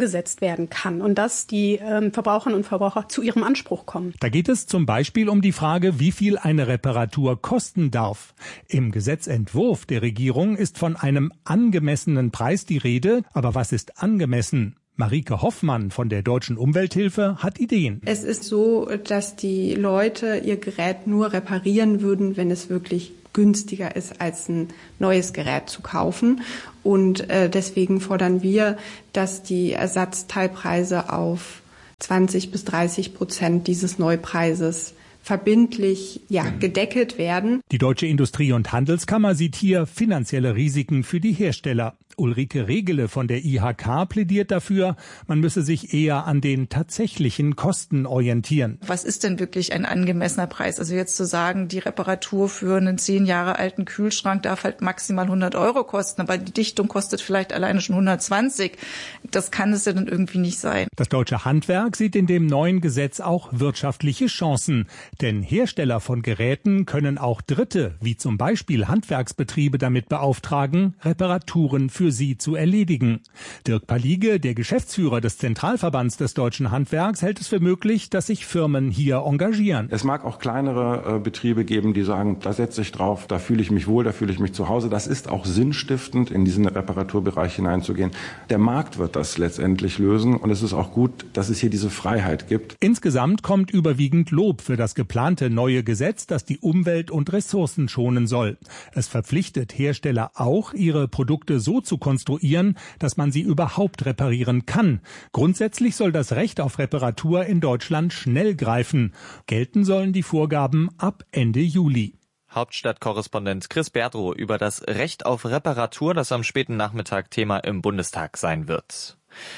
Speaker 1: umgesetzt werden kann und dass die ähm, Verbraucherinnen und Verbraucher zu ihrem Anspruch kommen.
Speaker 22: Da geht es zum Beispiel um die Frage, wie viel eine Reparatur kosten darf. Im Gesetzentwurf der Regierung ist von einem angemessenen Preis die Rede. Aber was ist angemessen? Marike Hoffmann von der Deutschen Umwelthilfe hat Ideen.
Speaker 3: Es ist so, dass die Leute ihr Gerät nur reparieren würden, wenn es wirklich günstiger ist, als ein neues Gerät zu kaufen. Und äh, deswegen fordern wir, dass die Ersatzteilpreise auf zwanzig bis dreißig Prozent dieses Neupreises verbindlich ja, gedeckelt werden.
Speaker 22: Die Deutsche Industrie- und Handelskammer sieht hier finanzielle Risiken für die Hersteller. Ulrike Regele von der I H K plädiert dafür, man müsse sich eher an den tatsächlichen Kosten orientieren.
Speaker 8: Was ist denn wirklich ein angemessener Preis? Also jetzt zu sagen, die Reparatur für einen zehn Jahre alten Kühlschrank darf halt maximal hundert Euro kosten, aber die Dichtung kostet vielleicht alleine schon hundertzwanzig. Das kann es ja dann irgendwie nicht sein.
Speaker 22: Das deutsche Handwerk sieht in dem neuen Gesetz auch wirtschaftliche Chancen. Denn Hersteller von Geräten können auch Dritte, wie zum Beispiel Handwerksbetriebe, damit beauftragen, Reparaturen für sie zu erledigen. Dirk Palige, der Geschäftsführer des Zentralverbands des deutschen Handwerks, hält es für möglich, dass sich Firmen hier engagieren.
Speaker 24: Es mag auch kleinere äh, Betriebe geben, die sagen, da setze ich drauf, da fühle ich mich wohl, da fühle ich mich zu Hause. Das ist auch sinnstiftend, in diesen Reparaturbereich hineinzugehen. Der Markt wird das letztendlich lösen und es ist auch gut, dass es hier diese Freiheit gibt.
Speaker 22: Insgesamt kommt überwiegend Lob für das geplante neue Gesetz, das die Umwelt und Ressourcen schonen soll. Es verpflichtet Hersteller auch, ihre Produkte so zu konstruieren, dass man sie überhaupt reparieren kann. Grundsätzlich soll das Recht auf Reparatur in Deutschland schnell greifen. Gelten sollen die Vorgaben ab Ende Juli.
Speaker 7: Hauptstadtkorrespondent Chris Berdrow über das Recht auf Reparatur, das am späten Nachmittag Thema im Bundestag sein wird.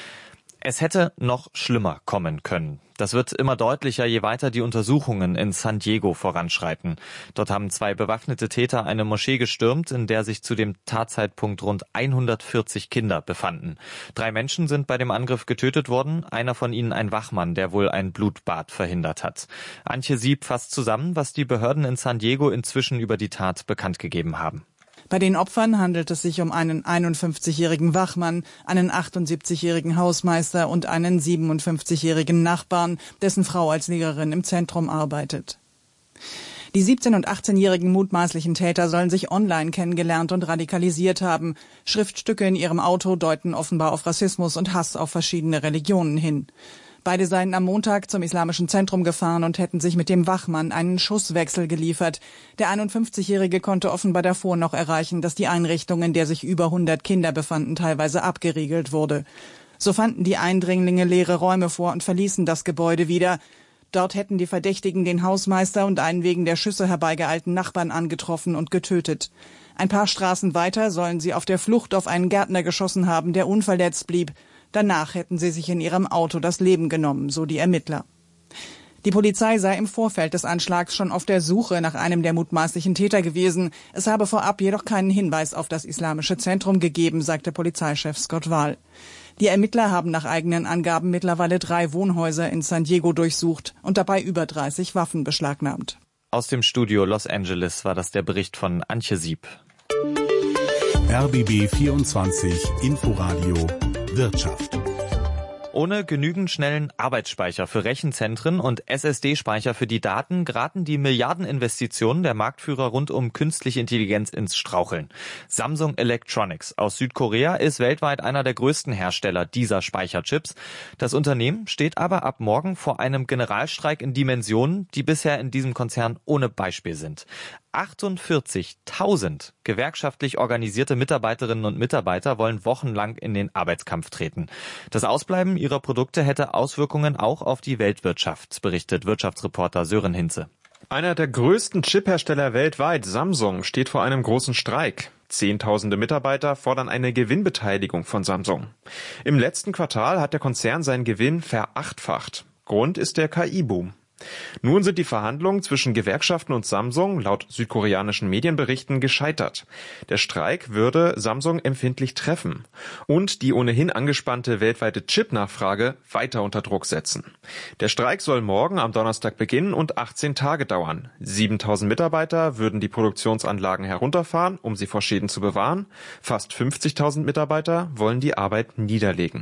Speaker 7: Es hätte noch schlimmer kommen können. Das wird immer deutlicher, je weiter die Untersuchungen in San Diego voranschreiten. Dort haben zwei bewaffnete Täter eine Moschee gestürmt, in der sich zu dem Tatzeitpunkt rund hundertvierzig Kinder befanden. Drei Menschen sind bei dem Angriff getötet worden, einer von ihnen ein Wachmann, der wohl ein Blutbad verhindert hat. Antje Sieb fasst zusammen, was die Behörden in San Diego inzwischen über die Tat bekannt gegeben haben.
Speaker 25: Bei den Opfern handelt es sich um einen einundfünfzigjährigen Wachmann, einen achtundsiebzigjährigen Hausmeister und einen siebenundfünfzigjährigen Nachbarn, dessen Frau als Lehrerin im Zentrum arbeitet. Die siebzehn- und achtzehnjährigen mutmaßlichen Täter sollen sich online kennengelernt und radikalisiert haben. Schriftstücke in ihrem Auto deuten offenbar auf Rassismus und Hass auf verschiedene Religionen hin. Beide seien am Montag zum Islamischen Zentrum gefahren und hätten sich mit dem Wachmann einen Schusswechsel geliefert. Der einundfünfzigjährige konnte offenbar davor noch erreichen, dass die Einrichtung, in der sich über hundert Kinder befanden, teilweise abgeriegelt wurde. So fanden die Eindringlinge leere Räume vor und verließen das Gebäude wieder. Dort hätten die Verdächtigen den Hausmeister und einen wegen der Schüsse herbeigeeilten Nachbarn angetroffen und getötet. Ein paar Straßen weiter sollen sie auf der Flucht auf einen Gärtner geschossen haben, der unverletzt blieb. Danach hätten sie sich in ihrem Auto das Leben genommen, so die Ermittler. Die Polizei sei im Vorfeld des Anschlags schon auf der Suche nach einem der mutmaßlichen Täter gewesen. Es habe vorab jedoch keinen Hinweis auf das Islamische Zentrum gegeben, sagte Polizeichef Scott Wahl. Die Ermittler haben nach eigenen Angaben mittlerweile drei Wohnhäuser in San Diego durchsucht und dabei über dreißig Waffen beschlagnahmt.
Speaker 7: Aus dem Studio Los Angeles war das der Bericht von Antje Sieb.
Speaker 4: R B B vierundzwanzig Inforadio Wirtschaft.
Speaker 7: Ohne genügend schnellen Arbeitsspeicher für Rechenzentren und S S D-Speicher für die Daten geraten die Milliardeninvestitionen der Marktführer rund um künstliche Intelligenz ins Straucheln. Samsung Electronics aus Südkorea ist weltweit einer der größten Hersteller dieser Speicherchips. Das Unternehmen steht aber ab morgen vor einem Generalstreik in Dimensionen, die bisher in diesem Konzern ohne Beispiel sind. achtundvierzigtausend gewerkschaftlich organisierte Mitarbeiterinnen und Mitarbeiter wollen wochenlang in den Arbeitskampf treten. Das Ausbleiben ihrer Produkte hätte Auswirkungen auch auf die Weltwirtschaft, berichtet Wirtschaftsreporter Sören Hinze.
Speaker 26: Einer der größten Chiphersteller weltweit, Samsung, steht vor einem großen Streik. Zehntausende Mitarbeiter fordern eine Gewinnbeteiligung von Samsung. Im letzten Quartal hat der Konzern seinen Gewinn verachtfacht. Grund ist der K I-Boom. Nun sind die Verhandlungen zwischen Gewerkschaften und Samsung laut südkoreanischen Medienberichten gescheitert. Der Streik würde Samsung empfindlich treffen und die ohnehin angespannte weltweite Chip-Nachfrage weiter unter Druck setzen. Der Streik soll morgen am Donnerstag beginnen und achtzehn Tage dauern. siebentausend Mitarbeiter würden die Produktionsanlagen herunterfahren, um sie vor Schäden zu bewahren. Fast fünfzigtausend Mitarbeiter wollen die Arbeit niederlegen.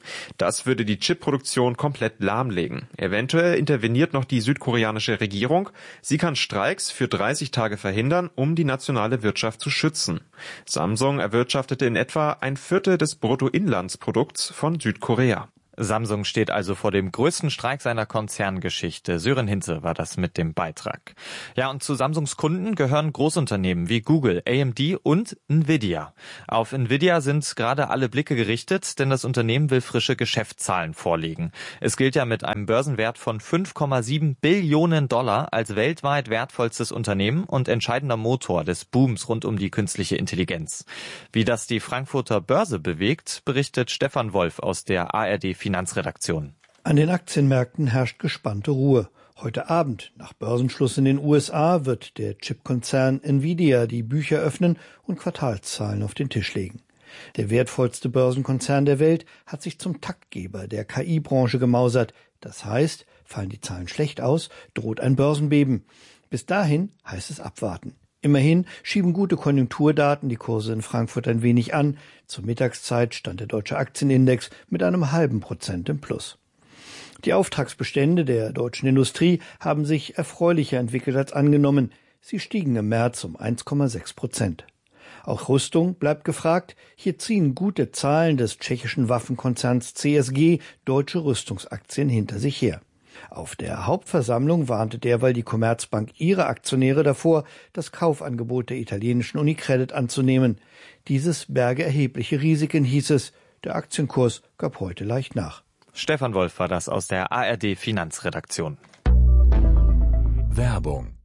Speaker 26: Das würde die Chipproduktion komplett lahmlegen. Eventuell interveniert noch die südkoreanische Regierung. Sie kann Streiks für dreißig Tage verhindern, um die nationale Wirtschaft zu schützen. Samsung erwirtschaftete in etwa ein Viertel des Bruttoinlandsprodukts von Südkorea.
Speaker 7: Samsung steht also vor dem größten Streik seiner Konzerngeschichte. Sören Hinze war das mit dem Beitrag. Ja, und zu Samsungs Kunden gehören Großunternehmen wie Google, A M D und Nvidia. Auf Nvidia sind gerade alle Blicke gerichtet, denn das Unternehmen will frische Geschäftszahlen vorlegen. Es gilt ja mit einem Börsenwert von fünf Komma sieben Billionen Dollar als weltweit wertvollstes Unternehmen und entscheidender Motor des Booms rund um die künstliche Intelligenz. Wie das die Frankfurter Börse bewegt, berichtet Stefan Wolf aus der A R D Finanzredaktion.
Speaker 5: An den Aktienmärkten herrscht gespannte Ruhe. Heute Abend, nach Börsenschluss in den U S A, wird der Chipkonzern Nvidia die Bücher öffnen und Quartalszahlen auf den Tisch legen. Der wertvollste Börsenkonzern der Welt hat sich zum Taktgeber der K I-Branche gemausert. Das heißt, fallen die Zahlen schlecht aus, droht ein Börsenbeben. Bis dahin heißt es abwarten. Immerhin schieben gute Konjunkturdaten die Kurse in Frankfurt ein wenig an. Zur Mittagszeit stand der deutsche Aktienindex mit einem halben Prozent im Plus. Die Auftragsbestände der deutschen Industrie haben sich erfreulicher entwickelt als angenommen. Sie stiegen im März um eins Komma sechs Prozent. Auch Rüstung bleibt gefragt. Hier ziehen gute Zahlen des tschechischen Waffenkonzerns C S G deutsche Rüstungsaktien hinter sich her. Auf der Hauptversammlung warnte derweil die Commerzbank ihre Aktionäre davor, das Kaufangebot der italienischen Unicredit anzunehmen. Dieses berge erhebliche Risiken, hieß es. Der Aktienkurs gab heute leicht nach.
Speaker 7: Stefan Wolf war das aus der A R D Finanzredaktion.
Speaker 4: Werbung.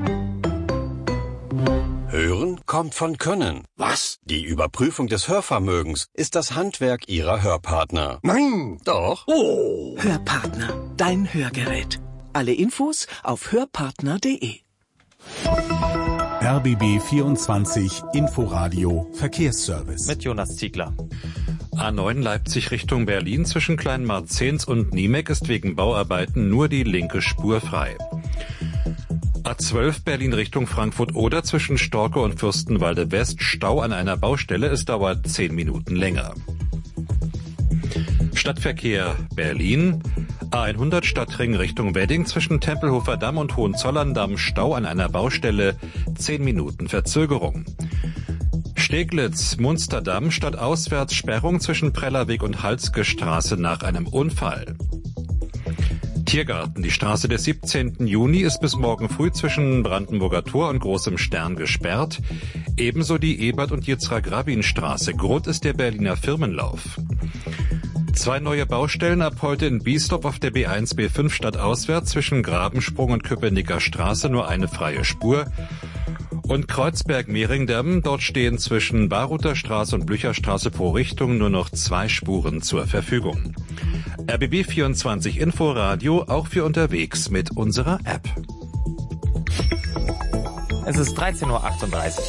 Speaker 4: Hören kommt von Können. Was? Die Überprüfung des Hörvermögens ist das Handwerk Ihrer Hörpartner. Nein, doch.
Speaker 6: Oh. Hörpartner, dein Hörgerät. Alle Infos auf hörpartner punkt de.
Speaker 4: R B B vierundzwanzig Inforadio Verkehrsservice.
Speaker 7: Mit Jonas Ziegler.
Speaker 9: A neun Leipzig Richtung Berlin zwischen Kleinmarzens und Niemek ist wegen Bauarbeiten nur die linke Spur frei. A zwölf Berlin Richtung Frankfurt-Oder zwischen Storke und Fürstenwalde West Stau an einer Baustelle. Es dauert zehn Minuten länger. Stadtverkehr Berlin. A hundert Stadtring Richtung Wedding zwischen Tempelhofer Damm und Hohenzollern-Damm Stau an einer Baustelle. zehn Minuten Verzögerung. Steglitz, Munsterdamm stadtauswärts Sperrung zwischen Prellerweg und Halske Straße nach einem Unfall. Tiergarten. Die Straße des siebzehnten Juni ist bis morgen früh zwischen Brandenburger Tor und Großem Stern gesperrt. Ebenso die Ebert- und Yitzhak-Rabin-Straße. Grund ist der Berliner Firmenlauf. Zwei neue Baustellen ab heute in Biesdorf auf der B eins B fünf stadtauswärts zwischen Grabensprung und Köpenicker Straße nur eine freie Spur. Und Kreuzberg-Mehringdamm, dort stehen zwischen Baruther Straße und Blücherstraße pro Richtung nur noch zwei Spuren zur Verfügung. R B B vierundzwanzig Inforadio auch für unterwegs mit unserer App.
Speaker 7: Es ist dreizehn Uhr achtunddreißig.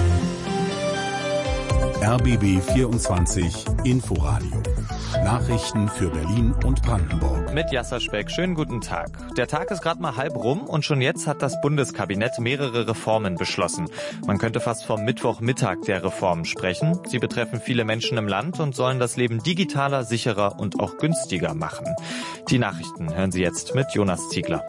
Speaker 4: R B B vierundzwanzig Inforadio. Nachrichten für Berlin und Brandenburg.
Speaker 7: Mit Jasser Speck, schönen guten Tag. Der Tag ist gerade mal halb rum und schon jetzt hat das Bundeskabinett mehrere Reformen beschlossen. Man könnte fast vom Mittwochmittag der Reformen sprechen. Sie betreffen viele Menschen im Land und sollen das Leben digitaler, sicherer und auch günstiger machen. Die Nachrichten hören Sie jetzt mit Jonas Ziegler.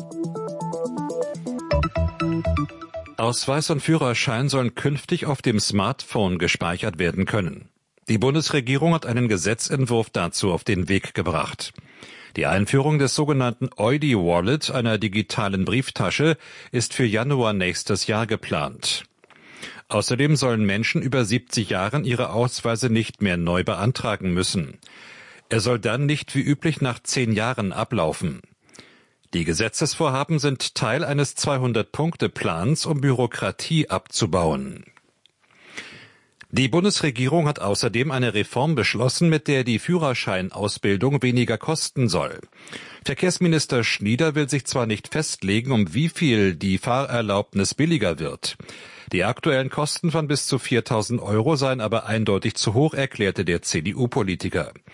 Speaker 9: Ausweis und Führerschein sollen künftig auf dem Smartphone gespeichert werden können. Die Bundesregierung hat einen Gesetzentwurf dazu auf den Weg gebracht. Die Einführung des sogenannten Eudi Wallet, einer digitalen Brieftasche, ist für Januar nächstes Jahr geplant. Außerdem sollen Menschen über siebzig Jahren ihre Ausweise nicht mehr neu beantragen müssen. Er soll dann nicht wie üblich nach zehn Jahren ablaufen. Die Gesetzesvorhaben sind Teil eines zweihundert-Punkte-Plans, um Bürokratie abzubauen. Die Bundesregierung hat außerdem eine Reform beschlossen, mit der die Führerscheinausbildung weniger kosten soll. Verkehrsminister Schnieder will sich zwar nicht festlegen, um wie viel die Fahrerlaubnis billiger wird. Die aktuellen Kosten von bis zu viertausend Euro seien aber eindeutig zu hoch, erklärte der C D U-Politiker.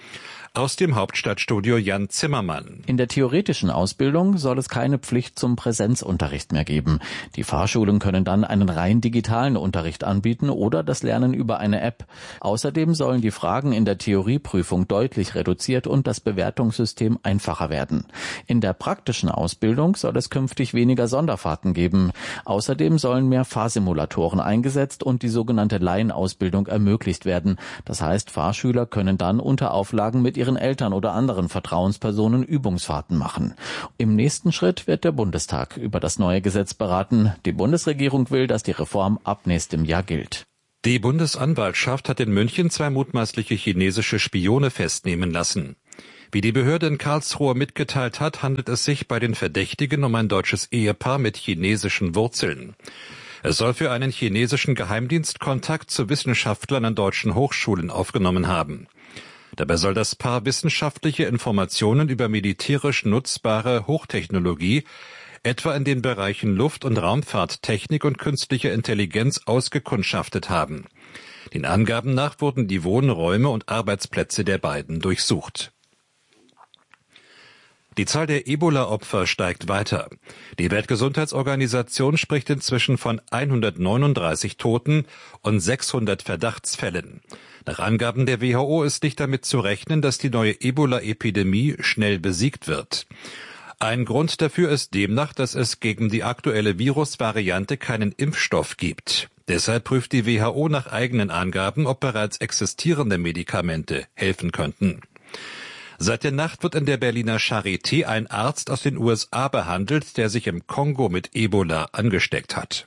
Speaker 9: Aus dem Hauptstadtstudio Jan Zimmermann.
Speaker 10: In der theoretischen Ausbildung soll es keine Pflicht zum Präsenzunterricht mehr geben. Die Fahrschulen können dann einen rein digitalen Unterricht anbieten oder das Lernen über eine App. Außerdem sollen die Fragen in der Theorieprüfung deutlich reduziert und das Bewertungssystem einfacher werden. In der praktischen Ausbildung soll es künftig weniger Sonderfahrten geben. Außerdem sollen mehr Fahrsimulatoren eingesetzt und die sogenannte Laienausbildung ermöglicht werden. Das heißt, Fahrschüler können dann unter Auflagen mit ihren Eltern oder anderen Vertrauenspersonen Übungsfahrten machen. Im nächsten Schritt wird der Bundestag über das neue Gesetz beraten. Die Bundesregierung will, dass die Reform ab nächstem Jahr gilt.
Speaker 9: Die Bundesanwaltschaft hat in München zwei mutmaßliche chinesische Spione festnehmen lassen. Wie die Behörde in Karlsruhe mitgeteilt hat, handelt es sich bei den Verdächtigen um ein deutsches Ehepaar mit chinesischen Wurzeln. Es soll für einen chinesischen Geheimdienst Kontakt zu Wissenschaftlern an deutschen Hochschulen aufgenommen haben. Dabei soll das Paar wissenschaftliche Informationen über militärisch nutzbare Hochtechnologie, etwa in den Bereichen Luft- und Raumfahrttechnik und künstliche Intelligenz, ausgekundschaftet haben. Den Angaben nach wurden die Wohnräume und Arbeitsplätze der beiden durchsucht. Die Zahl der Ebola-Opfer steigt weiter. Die Weltgesundheitsorganisation spricht inzwischen von hundertneununddreißig Toten und sechshundert Verdachtsfällen. Nach Angaben der W H O ist nicht damit zu rechnen, dass die neue Ebola-Epidemie schnell besiegt wird. Ein Grund dafür ist demnach, dass es gegen die aktuelle Virusvariante keinen Impfstoff gibt. Deshalb prüft die W H O nach eigenen Angaben, ob bereits existierende Medikamente helfen könnten. Seit der Nacht wird in der Berliner Charité ein Arzt aus den U S A behandelt, der sich im Kongo mit Ebola angesteckt hat.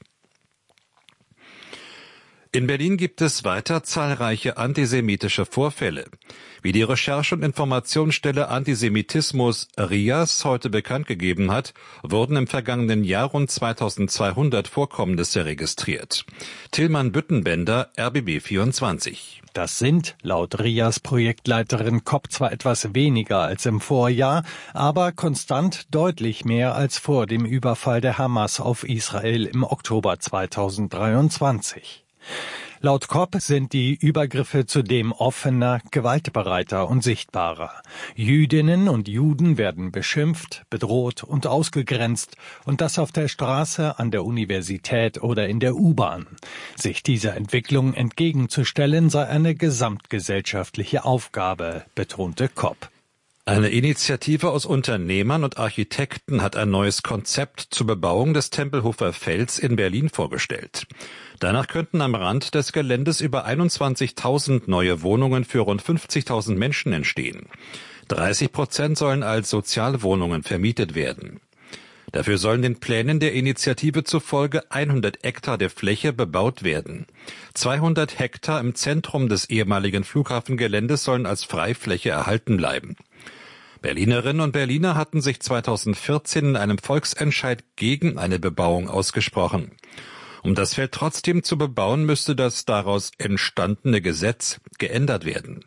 Speaker 9: In Berlin gibt es weiter zahlreiche antisemitische Vorfälle. Wie die Recherche- und Informationsstelle Antisemitismus R I A S heute bekannt gegeben hat, wurden im vergangenen Jahr rund zweitausendzweihundert Vorkommnisse registriert. Tillmann Büttenbender, R B B vierundzwanzig.
Speaker 11: Das sind laut R I A S-Projektleiterin Kopp zwar etwas weniger als im Vorjahr, aber konstant deutlich mehr als vor dem Überfall der Hamas auf Israel im Oktober zweitausenddreiundzwanzig. Laut Kopp sind die Übergriffe zudem offener, gewaltbereiter und sichtbarer. Jüdinnen und Juden werden beschimpft, bedroht und ausgegrenzt, und das auf der Straße, an der Universität oder in der U-Bahn. Sich dieser Entwicklung entgegenzustellen sei eine gesamtgesellschaftliche Aufgabe, betonte Kopp.
Speaker 9: Eine Initiative aus Unternehmern und Architekten hat ein neues Konzept zur Bebauung des Tempelhofer Felds in Berlin vorgestellt. Danach könnten am Rand des Geländes über einundzwanzigtausend neue Wohnungen für rund fünfzigtausend Menschen entstehen. dreißig Prozent sollen als Sozialwohnungen vermietet werden. Dafür sollen den Plänen der Initiative zufolge hundert Hektar der Fläche bebaut werden. zweihundert Hektar im Zentrum des ehemaligen Flughafengeländes sollen als Freifläche erhalten bleiben. Berlinerinnen und Berliner hatten sich zweitausendvierzehn in einem Volksentscheid gegen eine Bebauung ausgesprochen. Um das Feld trotzdem zu bebauen, müsste das daraus entstandene Gesetz geändert werden.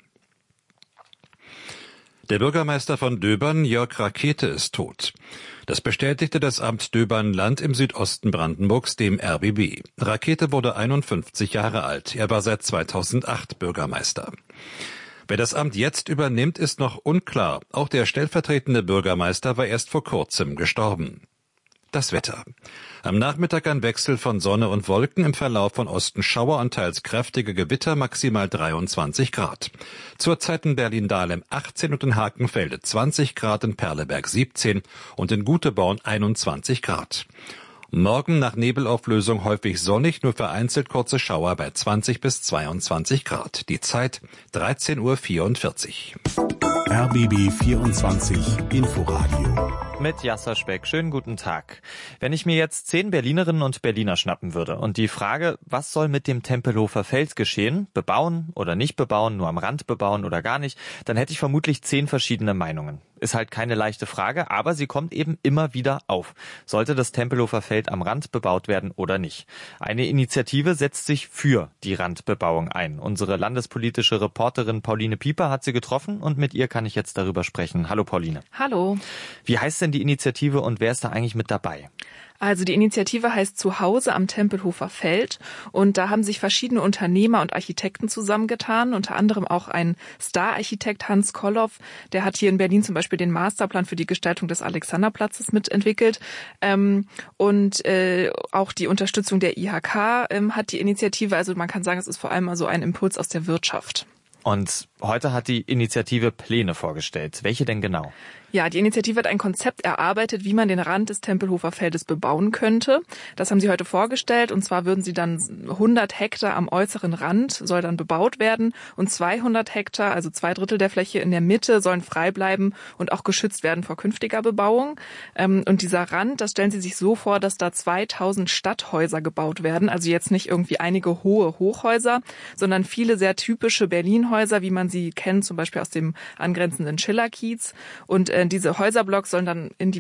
Speaker 9: Der Bürgermeister von Döbern, Jörg Rakete, ist tot. Das bestätigte das Amt Döbern-Land im Südosten Brandenburgs dem R B B. Rakete wurde einundfünfzig Jahre alt. Er war seit zweitausendacht Bürgermeister. Wer das Amt jetzt übernimmt, ist noch unklar. Auch der stellvertretende Bürgermeister war erst vor kurzem gestorben. Das Wetter. Am Nachmittag ein Wechsel von Sonne und Wolken, im Verlauf von Osten Schauer und teils kräftige Gewitter, maximal dreiundzwanzig Grad. Zurzeit in Berlin-Dahlem achtzehn und in Hakenfelde zwanzig Grad, in Perleberg siebzehn und in Guteborn einundzwanzig Grad. Morgen nach Nebelauflösung häufig sonnig, nur vereinzelt kurze Schauer bei zwanzig bis zweiundzwanzig Grad. Die Zeit dreizehn Uhr vierundvierzig.
Speaker 12: R B B vierundzwanzig Inforadio.
Speaker 7: Mit Jasser Speck. Schönen guten Tag. Wenn ich mir jetzt zehn Berlinerinnen und Berliner schnappen würde und die Frage, was soll mit dem Tempelhofer Feld geschehen, bebauen oder nicht bebauen, nur am Rand bebauen oder gar nicht, dann hätte ich vermutlich zehn verschiedene Meinungen. Ist halt keine leichte Frage, aber sie kommt eben immer wieder auf. Sollte das Tempelhofer Feld am Rand bebaut werden oder nicht? Eine Initiative setzt sich für die Randbebauung ein. Unsere landespolitische Reporterin Pauline Pieper hat sie getroffen und mit ihr kann ich jetzt darüber sprechen. Hallo Pauline.
Speaker 13: Hallo.
Speaker 7: Wie heißt denn die Initiative und wer ist da eigentlich mit dabei?
Speaker 13: Also die Initiative heißt Zuhause am Tempelhofer Feld und da haben sich verschiedene Unternehmer und Architekten zusammengetan, unter anderem auch ein Star-Architekt Hans Kolloff, der hat hier in Berlin zum Beispiel den Masterplan für die Gestaltung des Alexanderplatzes mitentwickelt ähm, und äh, auch die Unterstützung der I H K ähm, hat die Initiative, also man kann sagen, es ist vor allem also ein Impuls aus der Wirtschaft.
Speaker 7: Und heute hat die Initiative Pläne vorgestellt. Welche denn genau?
Speaker 13: Ja, die Initiative hat ein Konzept erarbeitet, wie man den Rand des Tempelhofer Feldes bebauen könnte. Das haben sie heute vorgestellt und zwar würden sie dann hundert Hektar am äußeren Rand soll dann bebaut werden und zweihundert Hektar, also zwei Drittel der Fläche in der Mitte, sollen frei bleiben und auch geschützt werden vor künftiger Bebauung. Und dieser Rand, das stellen sie sich so vor, dass da zweitausend Stadthäuser gebaut werden, also jetzt nicht irgendwie einige hohe Hochhäuser, sondern viele sehr typische Berlin-Häuser, wie man sie kennt, zum Beispiel aus dem angrenzenden Schillerkiez. Und äh, diese Häuserblocks sollen dann in die